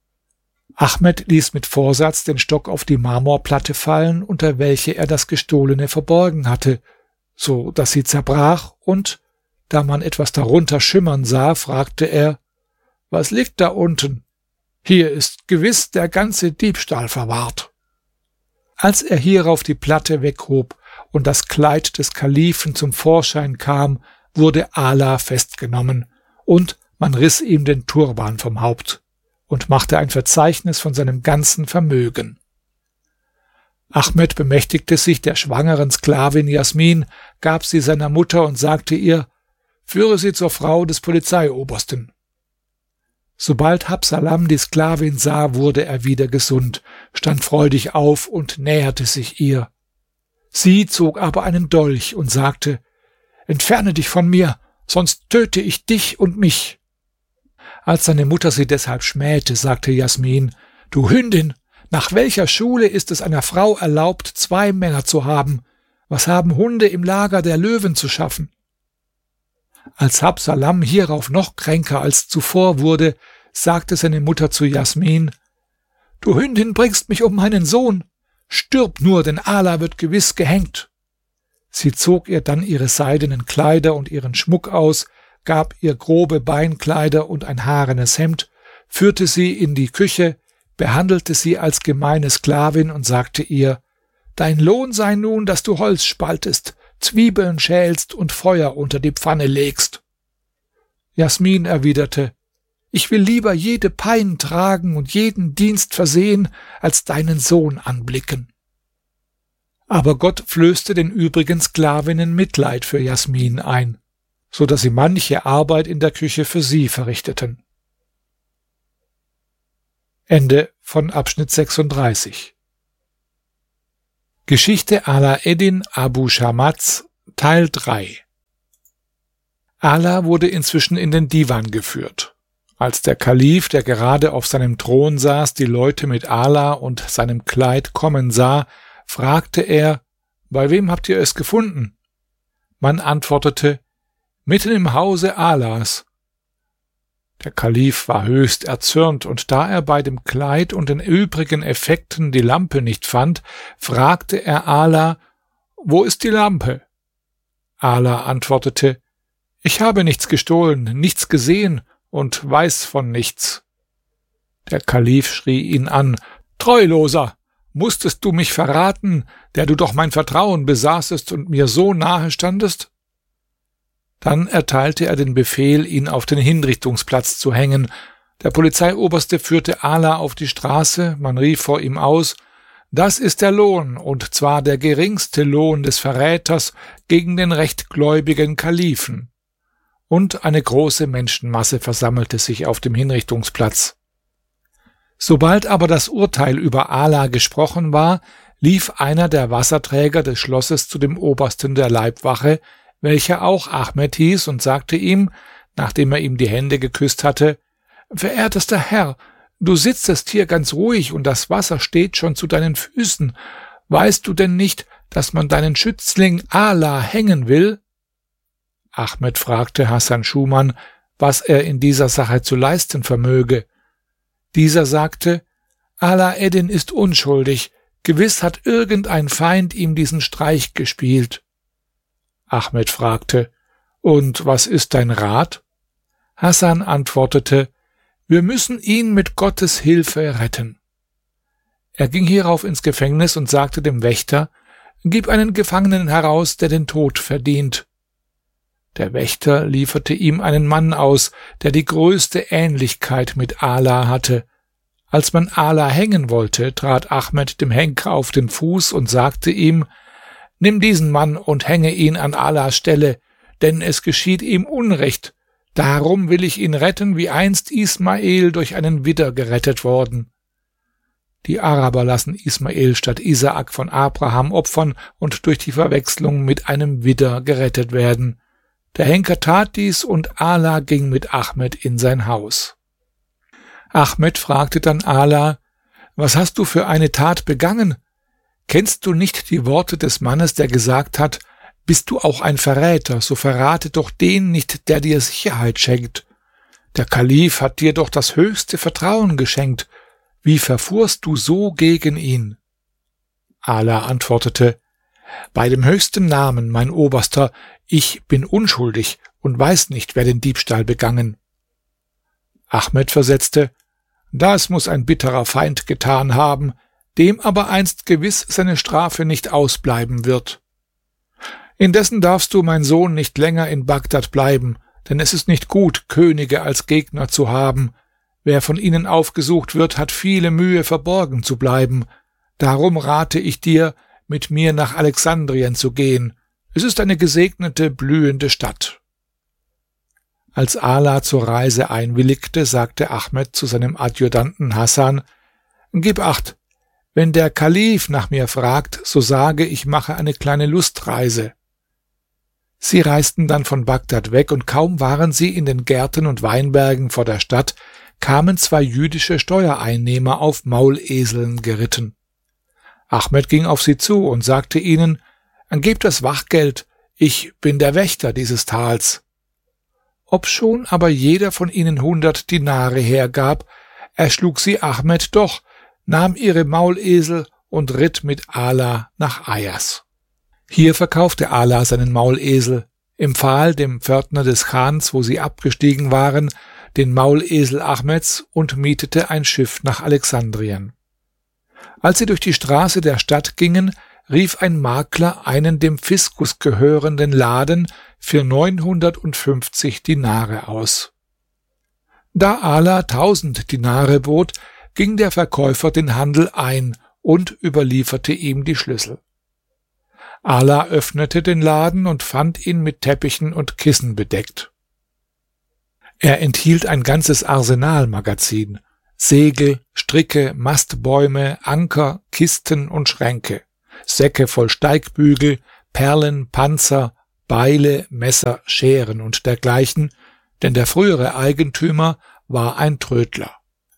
Ahmed ließ mit Vorsatz den Stock auf die Marmorplatte fallen, unter welche er das Gestohlene verborgen hatte, so dass sie zerbrach, und, da man etwas darunter schimmern sah, fragte er: Was liegt da unten? Hier ist gewiss der ganze Diebstahl verwahrt. Als er hierauf die Platte weghob und das Kleid des Kalifen zum Vorschein kam, wurde Ala festgenommen, und man riss ihm den Turban vom Haupt und machte ein Verzeichnis von seinem ganzen Vermögen. Ahmed bemächtigte sich der schwangeren Sklavin Jasmin, gab sie seiner Mutter und sagte ihr: Führe sie zur Frau des Polizeiobersten. Sobald Habsalam die Sklavin sah, wurde er wieder gesund, stand freudig auf und näherte sich ihr. Sie zog aber einen Dolch und sagte: Entferne dich von mir, sonst töte ich dich und mich. Als seine Mutter sie deshalb schmähte, sagte Jasmin: Du Hündin, nach welcher Schule ist es einer Frau erlaubt, 2 Männer zu haben? Was haben Hunde im Lager der Löwen zu schaffen? Als Habsalam hierauf noch kränker als zuvor wurde, sagte seine Mutter zu Jasmin: Du Hündin, bringst mich um meinen Sohn. Stirb nur, denn Ala wird gewiss gehängt. Sie zog ihr dann ihre seidenen Kleider und ihren Schmuck aus, gab ihr grobe Beinkleider und ein haarenes Hemd, führte sie in die Küche, behandelte sie als gemeine Sklavin und sagte ihr: Dein Lohn sei nun, dass du Holz spaltest, Zwiebeln schälst und Feuer unter die Pfanne legst. Jasmin erwiderte: Ich will lieber jede Pein tragen und jeden Dienst versehen, als deinen Sohn anblicken. Aber Gott flößte den übrigen Sklavinnen Mitleid für Jasmin ein, so dass sie manche Arbeit in der Küche für sie verrichteten. Ende Geschichte Ala Eddin Abu Shamatz Teil 3. Ala wurde inzwischen in den Divan geführt. Als der Kalif, der gerade auf seinem Thron saß, die Leute mit Ala und seinem Kleid kommen sah, fragte er: Bei wem habt ihr es gefunden? Man antwortete: Mitten im Hause Alas. Der Kalif war höchst erzürnt, und da er bei dem Kleid und den übrigen Effekten die Lampe nicht fand, fragte er Ala: Wo ist die Lampe? Ala antwortete: Ich habe nichts gestohlen, nichts gesehen und weiß von nichts. Der Kalif schrie ihn an: Treuloser! Musstest du mich verraten, der du doch mein Vertrauen besaßest und mir so nahe standest? Dann erteilte er den Befehl, ihn auf den Hinrichtungsplatz zu hängen. Der Polizeioberste führte Ala auf die Straße, man rief vor ihm aus: Das ist der Lohn, und zwar der geringste Lohn des Verräters gegen den rechtgläubigen Kalifen. Und eine große Menschenmasse versammelte sich auf dem Hinrichtungsplatz. Sobald aber das Urteil über Ala gesprochen war, lief einer der Wasserträger des Schlosses zu dem Obersten der Leibwache, welcher auch Ahmed hieß, und sagte ihm, nachdem er ihm die Hände geküsst hatte: Verehrtester Herr, du sitzest hier ganz ruhig und das Wasser steht schon zu deinen Füßen. Weißt du denn nicht, dass man deinen Schützling Ala hängen will? Ahmed fragte Hasan Schuman, was er in dieser Sache zu leisten vermöge. Dieser sagte: Ala Eddin ist unschuldig, gewiss hat irgendein Feind ihm diesen Streich gespielt. Ahmed fragte: Und was ist dein Rat? Hasan antwortete: Wir müssen ihn mit Gottes Hilfe retten. Er ging hierauf ins Gefängnis und sagte dem Wächter: Gib einen Gefangenen heraus, der den Tod verdient. Der Wächter lieferte ihm einen Mann aus, der die größte Ähnlichkeit mit Ala hatte. Als man Ala hängen wollte, trat Ahmed dem Henker auf den Fuß und sagte ihm: Nimm diesen Mann und hänge ihn an Alas Stelle, denn es geschieht ihm Unrecht. Darum will ich ihn retten, wie einst Ismael durch einen Widder gerettet worden. Die Araber lassen Ismael statt Isaak von Abraham opfern und durch die Verwechslung mit einem Widder gerettet werden. Der Henker tat dies, und Ala ging mit Ahmed in sein Haus. Ahmed fragte dann Ala: Was hast du für eine Tat begangen? Kennst du nicht die Worte des Mannes, der gesagt hat: Bist du auch ein Verräter, so verrate doch den nicht, der dir Sicherheit schenkt. Der Kalif hat dir doch das höchste Vertrauen geschenkt. Wie verfuhrst du so gegen ihn? Ala antwortete: Bei dem höchsten Namen, mein Oberster, ich bin unschuldig und weiß nicht, wer den Diebstahl begangen. Ahmed versetzte: Das muss ein bitterer Feind getan haben, dem aber einst gewiss seine Strafe nicht ausbleiben wird. Indessen darfst du, mein Sohn, nicht länger in Bagdad bleiben, denn es ist nicht gut, Könige als Gegner zu haben. Wer von ihnen aufgesucht wird, hat viele Mühe, verborgen zu bleiben. Darum rate ich dir, mit mir nach Alexandrien zu gehen. Es ist eine gesegnete, blühende Stadt. Als Ala zur Reise einwilligte, sagte Ahmed zu seinem Adjutanten Hasan: Gib acht, wenn der Kalif nach mir fragt, so sage, ich mache eine kleine Lustreise. Sie reisten dann von Bagdad weg, und kaum waren sie in den Gärten und Weinbergen vor der Stadt, kamen zwei jüdische Steuereinnehmer auf Mauleseln geritten. Ahmed ging auf sie zu und sagte ihnen: Gebt das Wachgeld, ich bin der Wächter dieses Tals. Obschon aber jeder von ihnen 100 Dinare hergab, erschlug sie Ahmed doch, nahm ihre Maulesel und ritt mit Ala nach Ayas. Hier verkaufte Ala seinen Maulesel, empfahl dem Pförtner des Chans, wo sie abgestiegen waren, den Maulesel Ahmeds und mietete ein Schiff nach Alexandrien. Als sie durch die Straße der Stadt gingen, rief ein Makler einen dem Fiskus gehörenden Laden für 950 Dinare aus. Da Ala 1000 Dinare bot, ging der Verkäufer den Handel ein und überlieferte ihm die Schlüssel. Ala öffnete den Laden und fand ihn mit Teppichen und Kissen bedeckt. Er enthielt ein ganzes Arsenalmagazin. Segel, Stricke, Mastbäume, Anker, Kisten und Schränke, Säcke voll Steigbügel, Perlen, Panzer, Beile, Messer, Scheren und dergleichen, denn der frühere Eigentümer war ein Trödler.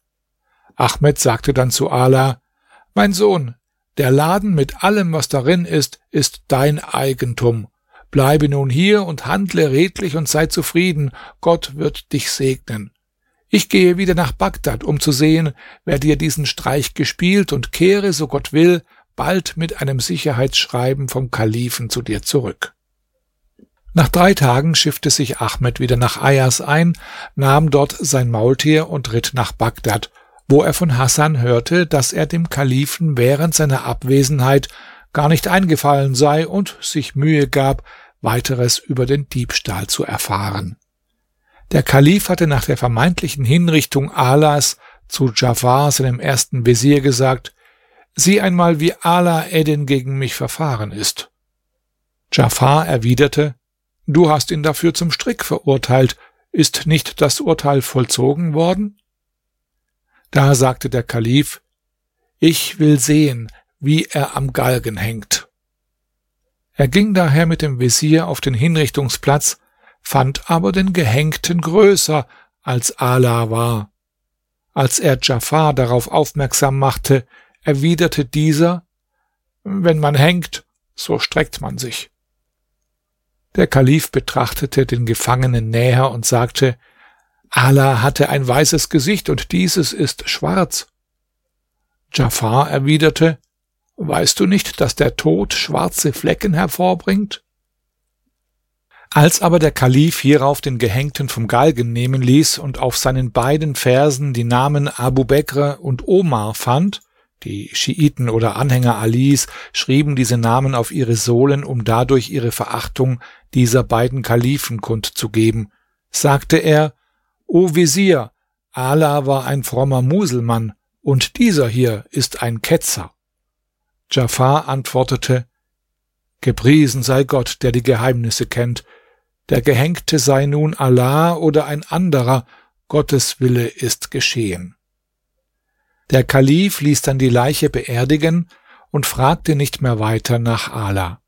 Ahmed sagte dann zu Ala: »Mein Sohn, der Laden mit allem, was darin ist dein Eigentum. Bleibe nun hier und handle redlich und sei zufrieden, Gott wird dich segnen. Ich gehe wieder nach Bagdad, um zu sehen, wer dir diesen Streich gespielt, und kehre, so Gott will, bald mit einem Sicherheitsschreiben vom Kalifen zu dir zurück.« Nach 3 Tagen schiffte sich Ahmed wieder nach Ayas ein, nahm dort sein Maultier und ritt nach Bagdad, wo er von Hasan hörte, dass er dem Kalifen während seiner Abwesenheit gar nicht eingefallen sei und sich Mühe gab, weiteres über den Diebstahl zu erfahren. Der Kalif hatte nach der vermeintlichen Hinrichtung Alas zu Dschafar, seinem ersten Wesir, gesagt: »Sieh einmal, wie Ala Eddin gegen mich verfahren ist.« Dschafar erwiderte: »Du hast ihn dafür zum Strick verurteilt. Ist nicht das Urteil vollzogen worden?« Da sagte der Kalif: »Ich will sehen, wie er am Galgen hängt.« Er ging daher mit dem Wesir auf den Hinrichtungsplatz, fand aber den Gehängten größer als Ala war. Als er Dschafar darauf aufmerksam machte, erwiderte dieser: »Wenn man hängt, so streckt man sich.« Der Kalif betrachtete den Gefangenen näher und sagte: »Ala hatte ein weißes Gesicht und dieses ist schwarz.« Dschafar erwiderte: »Weißt du nicht, dass der Tod schwarze Flecken hervorbringt?« Als aber der Kalif hierauf den Gehängten vom Galgen nehmen ließ und auf seinen beiden Fersen die Namen Abu Bekr und Omar fand — die Schiiten oder Anhänger Alis schrieben diese Namen auf ihre Sohlen, um dadurch ihre Verachtung dieser beiden Kalifen kundzugeben — sagte er: »O Wesir, Ala war ein frommer Muselmann, und dieser hier ist ein Ketzer.« Dschafar antwortete: »Gepriesen sei Gott, der die Geheimnisse kennt. Der Gehängte sei nun Allah oder ein anderer, Gottes Wille ist geschehen.« Der Kalif ließ dann die Leiche beerdigen und fragte nicht mehr weiter nach Ala.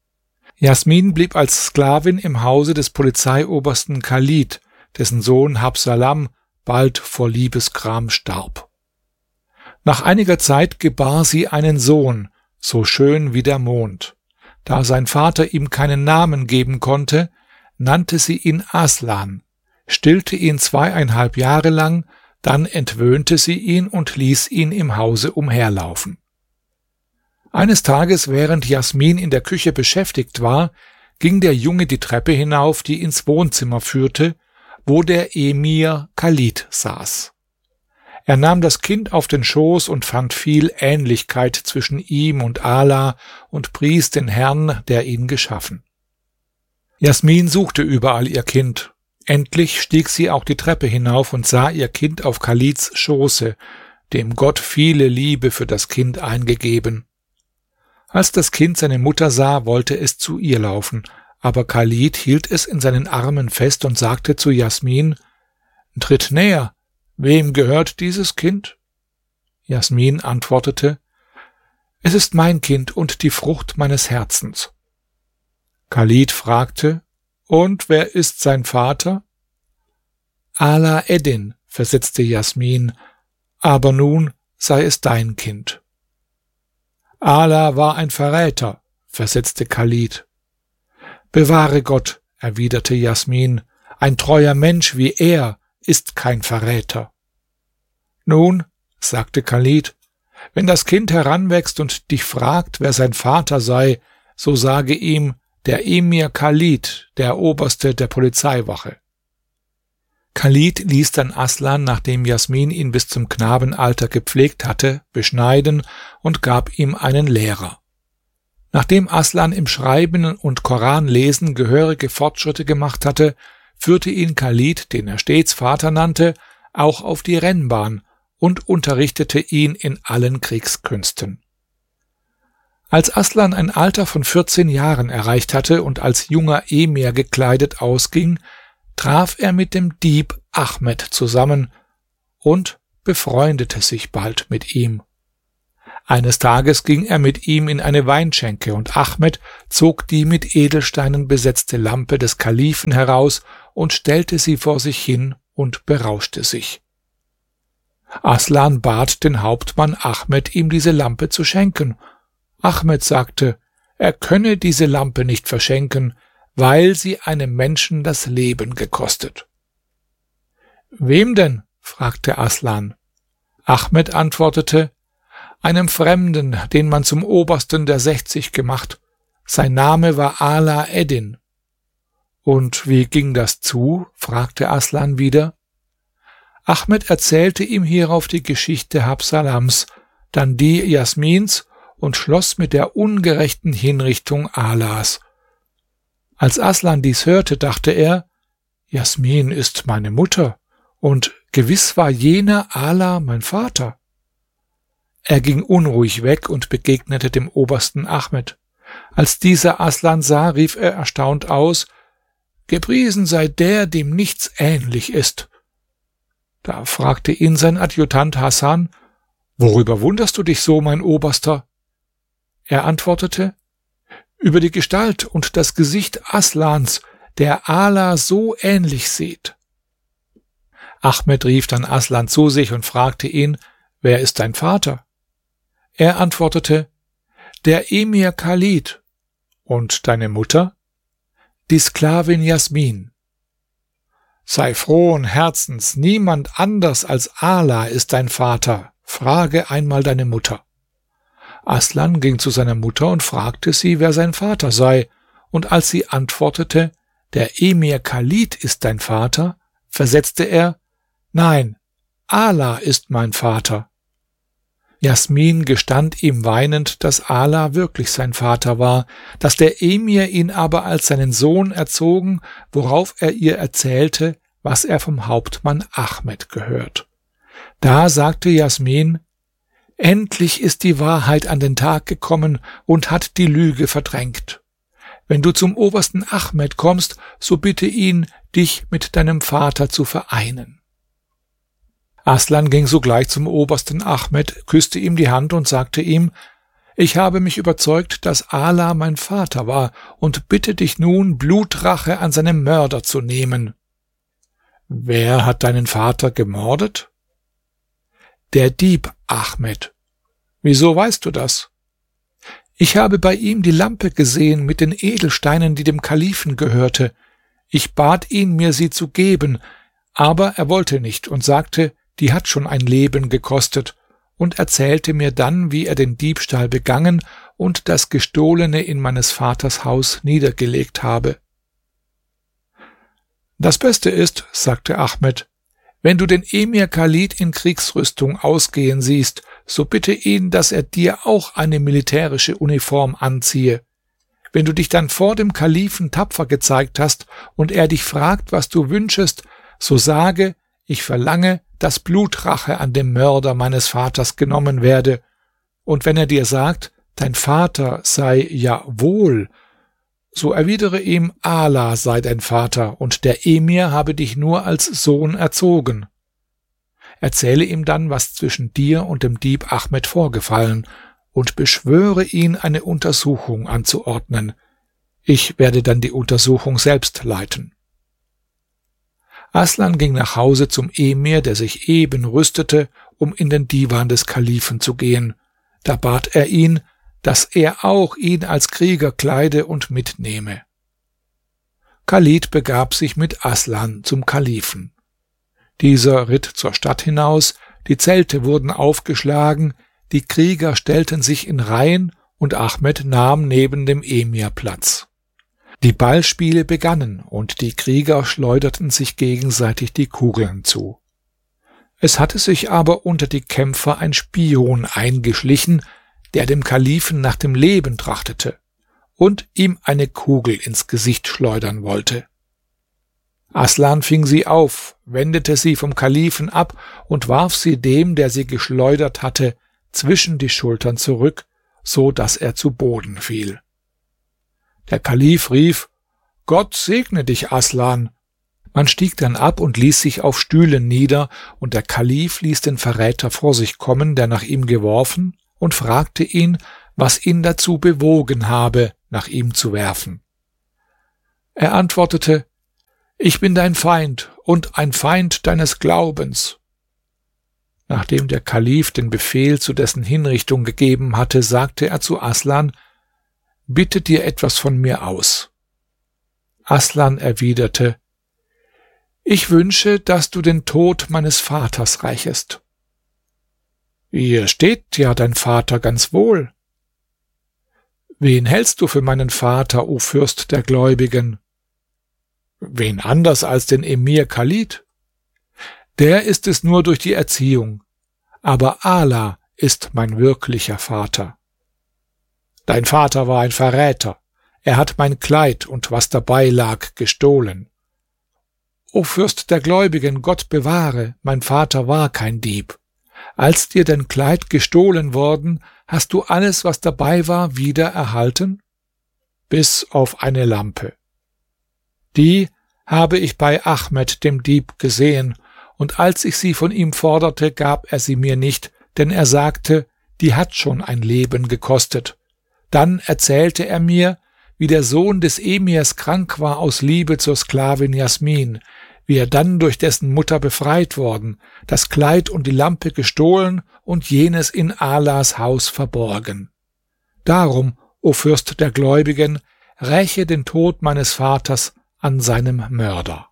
Jasmin blieb als Sklavin im Hause des Polizeiobersten Khalid, dessen Sohn Habsalam bald vor Liebesgram starb. Nach einiger Zeit gebar sie einen Sohn, so schön wie der Mond. Da sein Vater ihm keinen Namen geben konnte, nannte sie ihn Aslan, stillte ihn 2,5 Jahre lang, dann entwöhnte sie ihn und ließ ihn im Hause umherlaufen. Eines Tages, während Jasmin in der Küche beschäftigt war, ging der Junge die Treppe hinauf, die ins Wohnzimmer führte, wo der Emir Khalid saß. Er nahm das Kind auf den Schoß und fand viel Ähnlichkeit zwischen ihm und Ala und pries den Herrn, der ihn geschaffen. Jasmin suchte überall ihr Kind. Endlich stieg sie auch die Treppe hinauf und sah ihr Kind auf Khalids Schoße, dem Gott viele Liebe für das Kind eingegeben. Als das Kind seine Mutter sah, wollte es zu ihr laufen, aber Khalid hielt es in seinen Armen fest und sagte zu Jasmin: »Tritt näher, wem gehört dieses Kind?« Jasmin antwortete: »Es ist mein Kind und die Frucht meines Herzens.« Khalid fragte: »Und wer ist sein Vater?« »Ala Eddin«, versetzte Jasmin, »aber nun sei es dein Kind.« »Ala war ein Verräter«, versetzte Khalid. »Bewahre Gott«, erwiderte Jasmin, »ein treuer Mensch wie er ist kein Verräter.« »Nun«, sagte Khalid, »wenn das Kind heranwächst und dich fragt, wer sein Vater sei, so sage ihm: der Emir Khalid, der Oberste der Polizeiwache.« Khalid ließ dann Aslan, nachdem Jasmin ihn bis zum Knabenalter gepflegt hatte, beschneiden und gab ihm einen Lehrer. Nachdem Aslan im Schreiben und Koranlesen gehörige Fortschritte gemacht hatte, führte ihn Khalid, den er stets Vater nannte, auch auf die Rennbahn und unterrichtete ihn in allen Kriegskünsten. Als Aslan ein Alter von 14 Jahren erreicht hatte und als junger Emir gekleidet ausging, traf er mit dem Dieb Ahmed zusammen und befreundete sich bald mit ihm. Eines Tages ging er mit ihm in eine Weinschenke, und Ahmed zog die mit Edelsteinen besetzte Lampe des Kalifen heraus und stellte sie vor sich hin und berauschte sich. Aslan bat den Hauptmann Ahmed, ihm diese Lampe zu schenken. Ahmed sagte, er könne diese Lampe nicht verschenken, weil sie einem Menschen das Leben gekostet. »Wem denn?« fragte Aslan. Ahmed antwortete, »Einem Fremden, den man zum Obersten der 60 gemacht. Sein Name war Ala Eddin.« »Und wie ging das zu?« fragte Aslan wieder. Ahmed erzählte ihm hierauf die Geschichte Habsalams, dann die Jasmins und schloss mit der ungerechten Hinrichtung Alas. Als Aslan dies hörte, dachte er, Jasmin ist meine Mutter, und gewiss war jener Ala mein Vater. Er ging unruhig weg und begegnete dem Obersten Ahmed. Als dieser Aslan sah, rief er erstaunt aus, »Gepriesen sei der, dem nichts ähnlich ist.« Da fragte ihn sein Adjutant Hasan, »Worüber wunderst du dich so, mein Oberster?« Er antwortete, »Über die Gestalt und das Gesicht Aslans, der Ala so ähnlich sieht.« Ahmed rief dann Aslan zu sich und fragte ihn, »Wer ist dein Vater?« Er antwortete, »Der Emir Khalid.« »Und deine Mutter?« »Die Sklavin Jasmin.« »Sei frohen Herzens, niemand anders als Ala ist dein Vater. Frage einmal deine Mutter.« Aslan ging zu seiner Mutter und fragte sie, wer sein Vater sei, und als sie antwortete, »Der Emir Khalid ist dein Vater«, versetzte er, »Nein, Ala ist mein Vater.« Jasmin gestand ihm weinend, dass Ala wirklich sein Vater war, dass der Emir ihn aber als seinen Sohn erzogen, worauf er ihr erzählte, was er vom Hauptmann Ahmed gehört. Da sagte Jasmin, »Endlich ist die Wahrheit an den Tag gekommen und hat die Lüge verdrängt. Wenn du zum Obersten Ahmed kommst, so bitte ihn, dich mit deinem Vater zu vereinen.« Aslan ging sogleich zum Obersten Ahmed, küsste ihm die Hand und sagte ihm, »Ich habe mich überzeugt, dass Ala mein Vater war, und bitte dich nun, Blutrache an seinem Mörder zu nehmen.« »Wer hat deinen Vater gemordet?« »Der Dieb Ahmed.« »Wieso weißt du das?« »Ich habe bei ihm die Lampe gesehen mit den Edelsteinen, die dem Kalifen gehörte. Ich bat ihn, mir sie zu geben, aber er wollte nicht und sagte, die hat schon ein Leben gekostet, und erzählte mir dann, wie er den Diebstahl begangen und das Gestohlene in meines Vaters Haus niedergelegt habe.« »Das Beste ist«, sagte Ahmed, »wenn du den Emir Khalid in Kriegsrüstung ausgehen siehst, so bitte ihn, dass er dir auch eine militärische Uniform anziehe. Wenn du dich dann vor dem Kalifen tapfer gezeigt hast und er dich fragt, was du wünschest, so sage, ich verlange, dass Blutrache an dem Mörder meines Vaters genommen werde. Und wenn er dir sagt, dein Vater sei ja wohl, so erwidere ihm, Ala sei dein Vater, und der Emir habe dich nur als Sohn erzogen. Erzähle ihm dann, was zwischen dir und dem Dieb Ahmed vorgefallen, und beschwöre ihn, eine Untersuchung anzuordnen. Ich werde dann die Untersuchung selbst leiten.« Aslan ging nach Hause zum Emir, der sich eben rüstete, um in den Divan des Kalifen zu gehen. Da bat er ihn, dass er auch ihn als Krieger kleide und mitnehme. Khalid begab sich mit Aslan zum Kalifen. Dieser ritt zur Stadt hinaus, die Zelte wurden aufgeschlagen, die Krieger stellten sich in Reihen und Ahmed nahm neben dem Emir Platz. Die Ballspiele begannen und die Krieger schleuderten sich gegenseitig die Kugeln zu. Es hatte sich aber unter die Kämpfer ein Spion eingeschlichen, der dem Kalifen nach dem Leben trachtete und ihm eine Kugel ins Gesicht schleudern wollte. Aslan fing sie auf, wendete sie vom Kalifen ab und warf sie dem, der sie geschleudert hatte, zwischen die Schultern zurück, so dass er zu Boden fiel. Der Kalif rief, »Gott segne dich, Aslan!« Man stieg dann ab und ließ sich auf Stühlen nieder, und der Kalif ließ den Verräter vor sich kommen, der nach ihm geworfen, und fragte ihn, was ihn dazu bewogen habe, nach ihm zu werfen. Er antwortete: Ich bin dein Feind und ein Feind deines Glaubens. Nachdem der Kalif den Befehl zu dessen Hinrichtung gegeben hatte, sagte er zu Aslan: Bitte dir etwas von mir aus. Aslan erwiderte: Ich wünsche, dass du den Tod meines Vaters rächest. Hier steht ja dein Vater ganz wohl. Wen hältst du für meinen Vater, o Fürst der Gläubigen? Wen anders als den Emir Khalid? Der ist es nur durch die Erziehung, aber Allah ist mein wirklicher Vater. Dein Vater war ein Verräter, er hat mein Kleid und was dabei lag gestohlen. O Fürst der Gläubigen, Gott bewahre, mein Vater war kein Dieb. Als dir dein Kleid gestohlen worden, hast du alles, was dabei war, wieder erhalten? Bis auf eine Lampe. Die habe ich bei Ahmed dem Dieb gesehen, und als ich sie von ihm forderte, gab er sie mir nicht, denn er sagte, die hat schon ein Leben gekostet. Dann erzählte er mir, wie der Sohn des Emirs krank war aus Liebe zur Sklavin Jasmin, wie er dann durch dessen Mutter befreit worden, das Kleid und die Lampe gestohlen und jenes in Allahs Haus verborgen. Darum, o Fürst der Gläubigen, räche den Tod meines Vaters an seinem Mörder.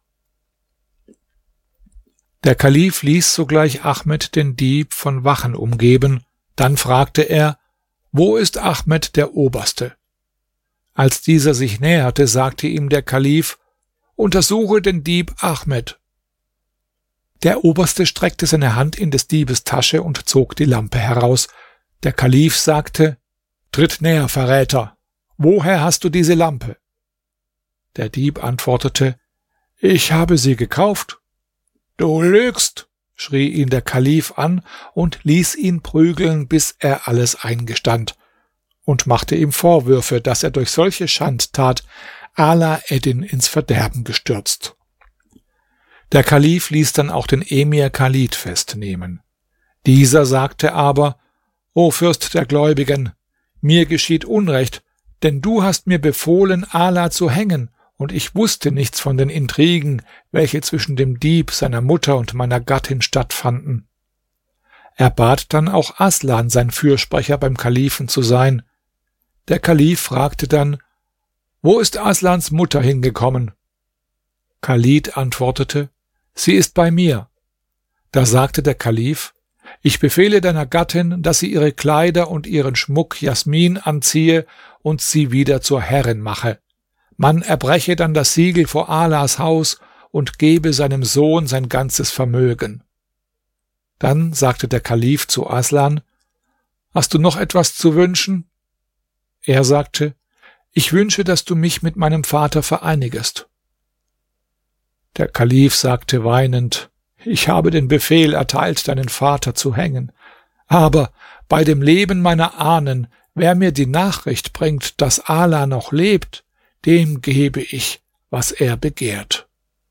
Der Kalif ließ sogleich Ahmed den Dieb von Wachen umgeben, dann fragte er: Wo ist Ahmed der Oberste? Als dieser sich näherte, sagte ihm der Kalif: Untersuche den Dieb Ahmed. Der Oberste streckte seine Hand in des Diebes Tasche und zog die Lampe heraus. Der Kalif sagte: Tritt näher, Verräter. Woher hast du diese Lampe? Der Dieb antwortete: Ich habe sie gekauft. Du lügst, schrie ihn der Kalif an und ließ ihn prügeln, bis er alles eingestand, und machte ihm Vorwürfe, dass er durch solche Schandtat Ala Eddin ins Verderben gestürzt. Der Kalif ließ dann auch den Emir Khalid festnehmen. Dieser sagte aber: O Fürst der Gläubigen, mir geschieht Unrecht, denn du hast mir befohlen, Ala zu hängen, und ich wusste nichts von den Intrigen, welche zwischen dem Dieb, seiner Mutter und meiner Gattin stattfanden. Er bat dann auch Aslan, sein Fürsprecher beim Kalifen zu sein. Der Kalif fragte dann: Wo ist Aslans Mutter hingekommen? Khalid antwortete: Sie ist bei mir. Da sagte der Kalif: Ich befehle deiner Gattin, dass sie ihre Kleider und ihren Schmuck Jasmin anziehe und sie wieder zur Herrin mache. Man erbreche dann das Siegel vor Allahs Haus und gebe seinem Sohn sein ganzes Vermögen. Dann sagte der Kalif zu Aslan: Hast du noch etwas zu wünschen? Er sagte: Ich wünsche, dass du mich mit meinem Vater vereinigest. Der Kalif sagte weinend: Ich habe den Befehl erteilt, deinen Vater zu hängen. Aber bei dem Leben meiner Ahnen, wer mir die Nachricht bringt, dass Allah noch lebt, dem gebe ich, was er begehrt.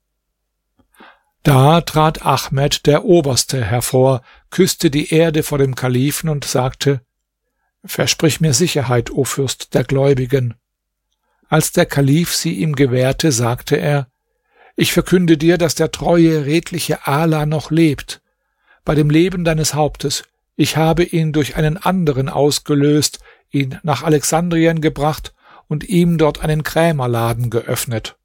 Da trat Ahmed, der Oberste, hervor, küsste die Erde vor dem Kalifen und sagte: Versprich mir Sicherheit, o Fürst der Gläubigen. Als der Kalif sie ihm gewährte, sagte er: Ich verkünde dir, dass der treue, redliche Allah noch lebt. Bei dem Leben deines Hauptes, ich habe ihn durch einen anderen ausgelöst, ihn nach Alexandrien gebracht und ihm dort einen Krämerladen geöffnet.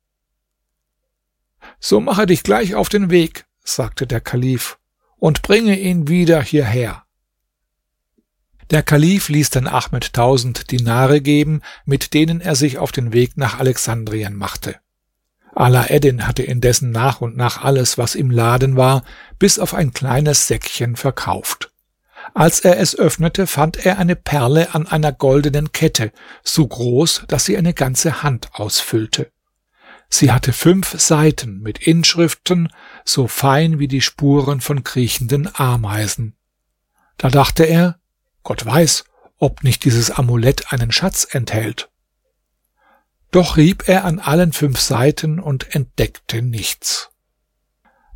So mache dich gleich auf den Weg, sagte der Kalif, und bringe ihn wieder hierher. Der Kalif ließ dann Ahmed 1000 Dinare geben, mit denen er sich auf den Weg nach Alexandrien machte. Ala Eddin hatte indessen nach und nach alles, was im Laden war, bis auf ein kleines Säckchen verkauft. Als er es öffnete, fand er eine Perle an einer goldenen Kette, so groß, dass sie eine ganze Hand ausfüllte. Sie hatte 5 Seiten mit Inschriften, so fein wie die Spuren von kriechenden Ameisen. Da dachte er: Gott weiß, ob nicht dieses Amulett einen Schatz enthält. Doch rieb er an allen 5 Seiten und entdeckte nichts.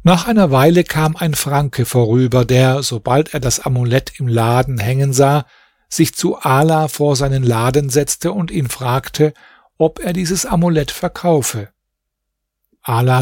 Nach einer Weile kam ein Franke vorüber, der, sobald er das Amulett im Laden hängen sah, sich zu ala vor seinen laden setzte und ihn fragte, ob er dieses amulett verkaufe ala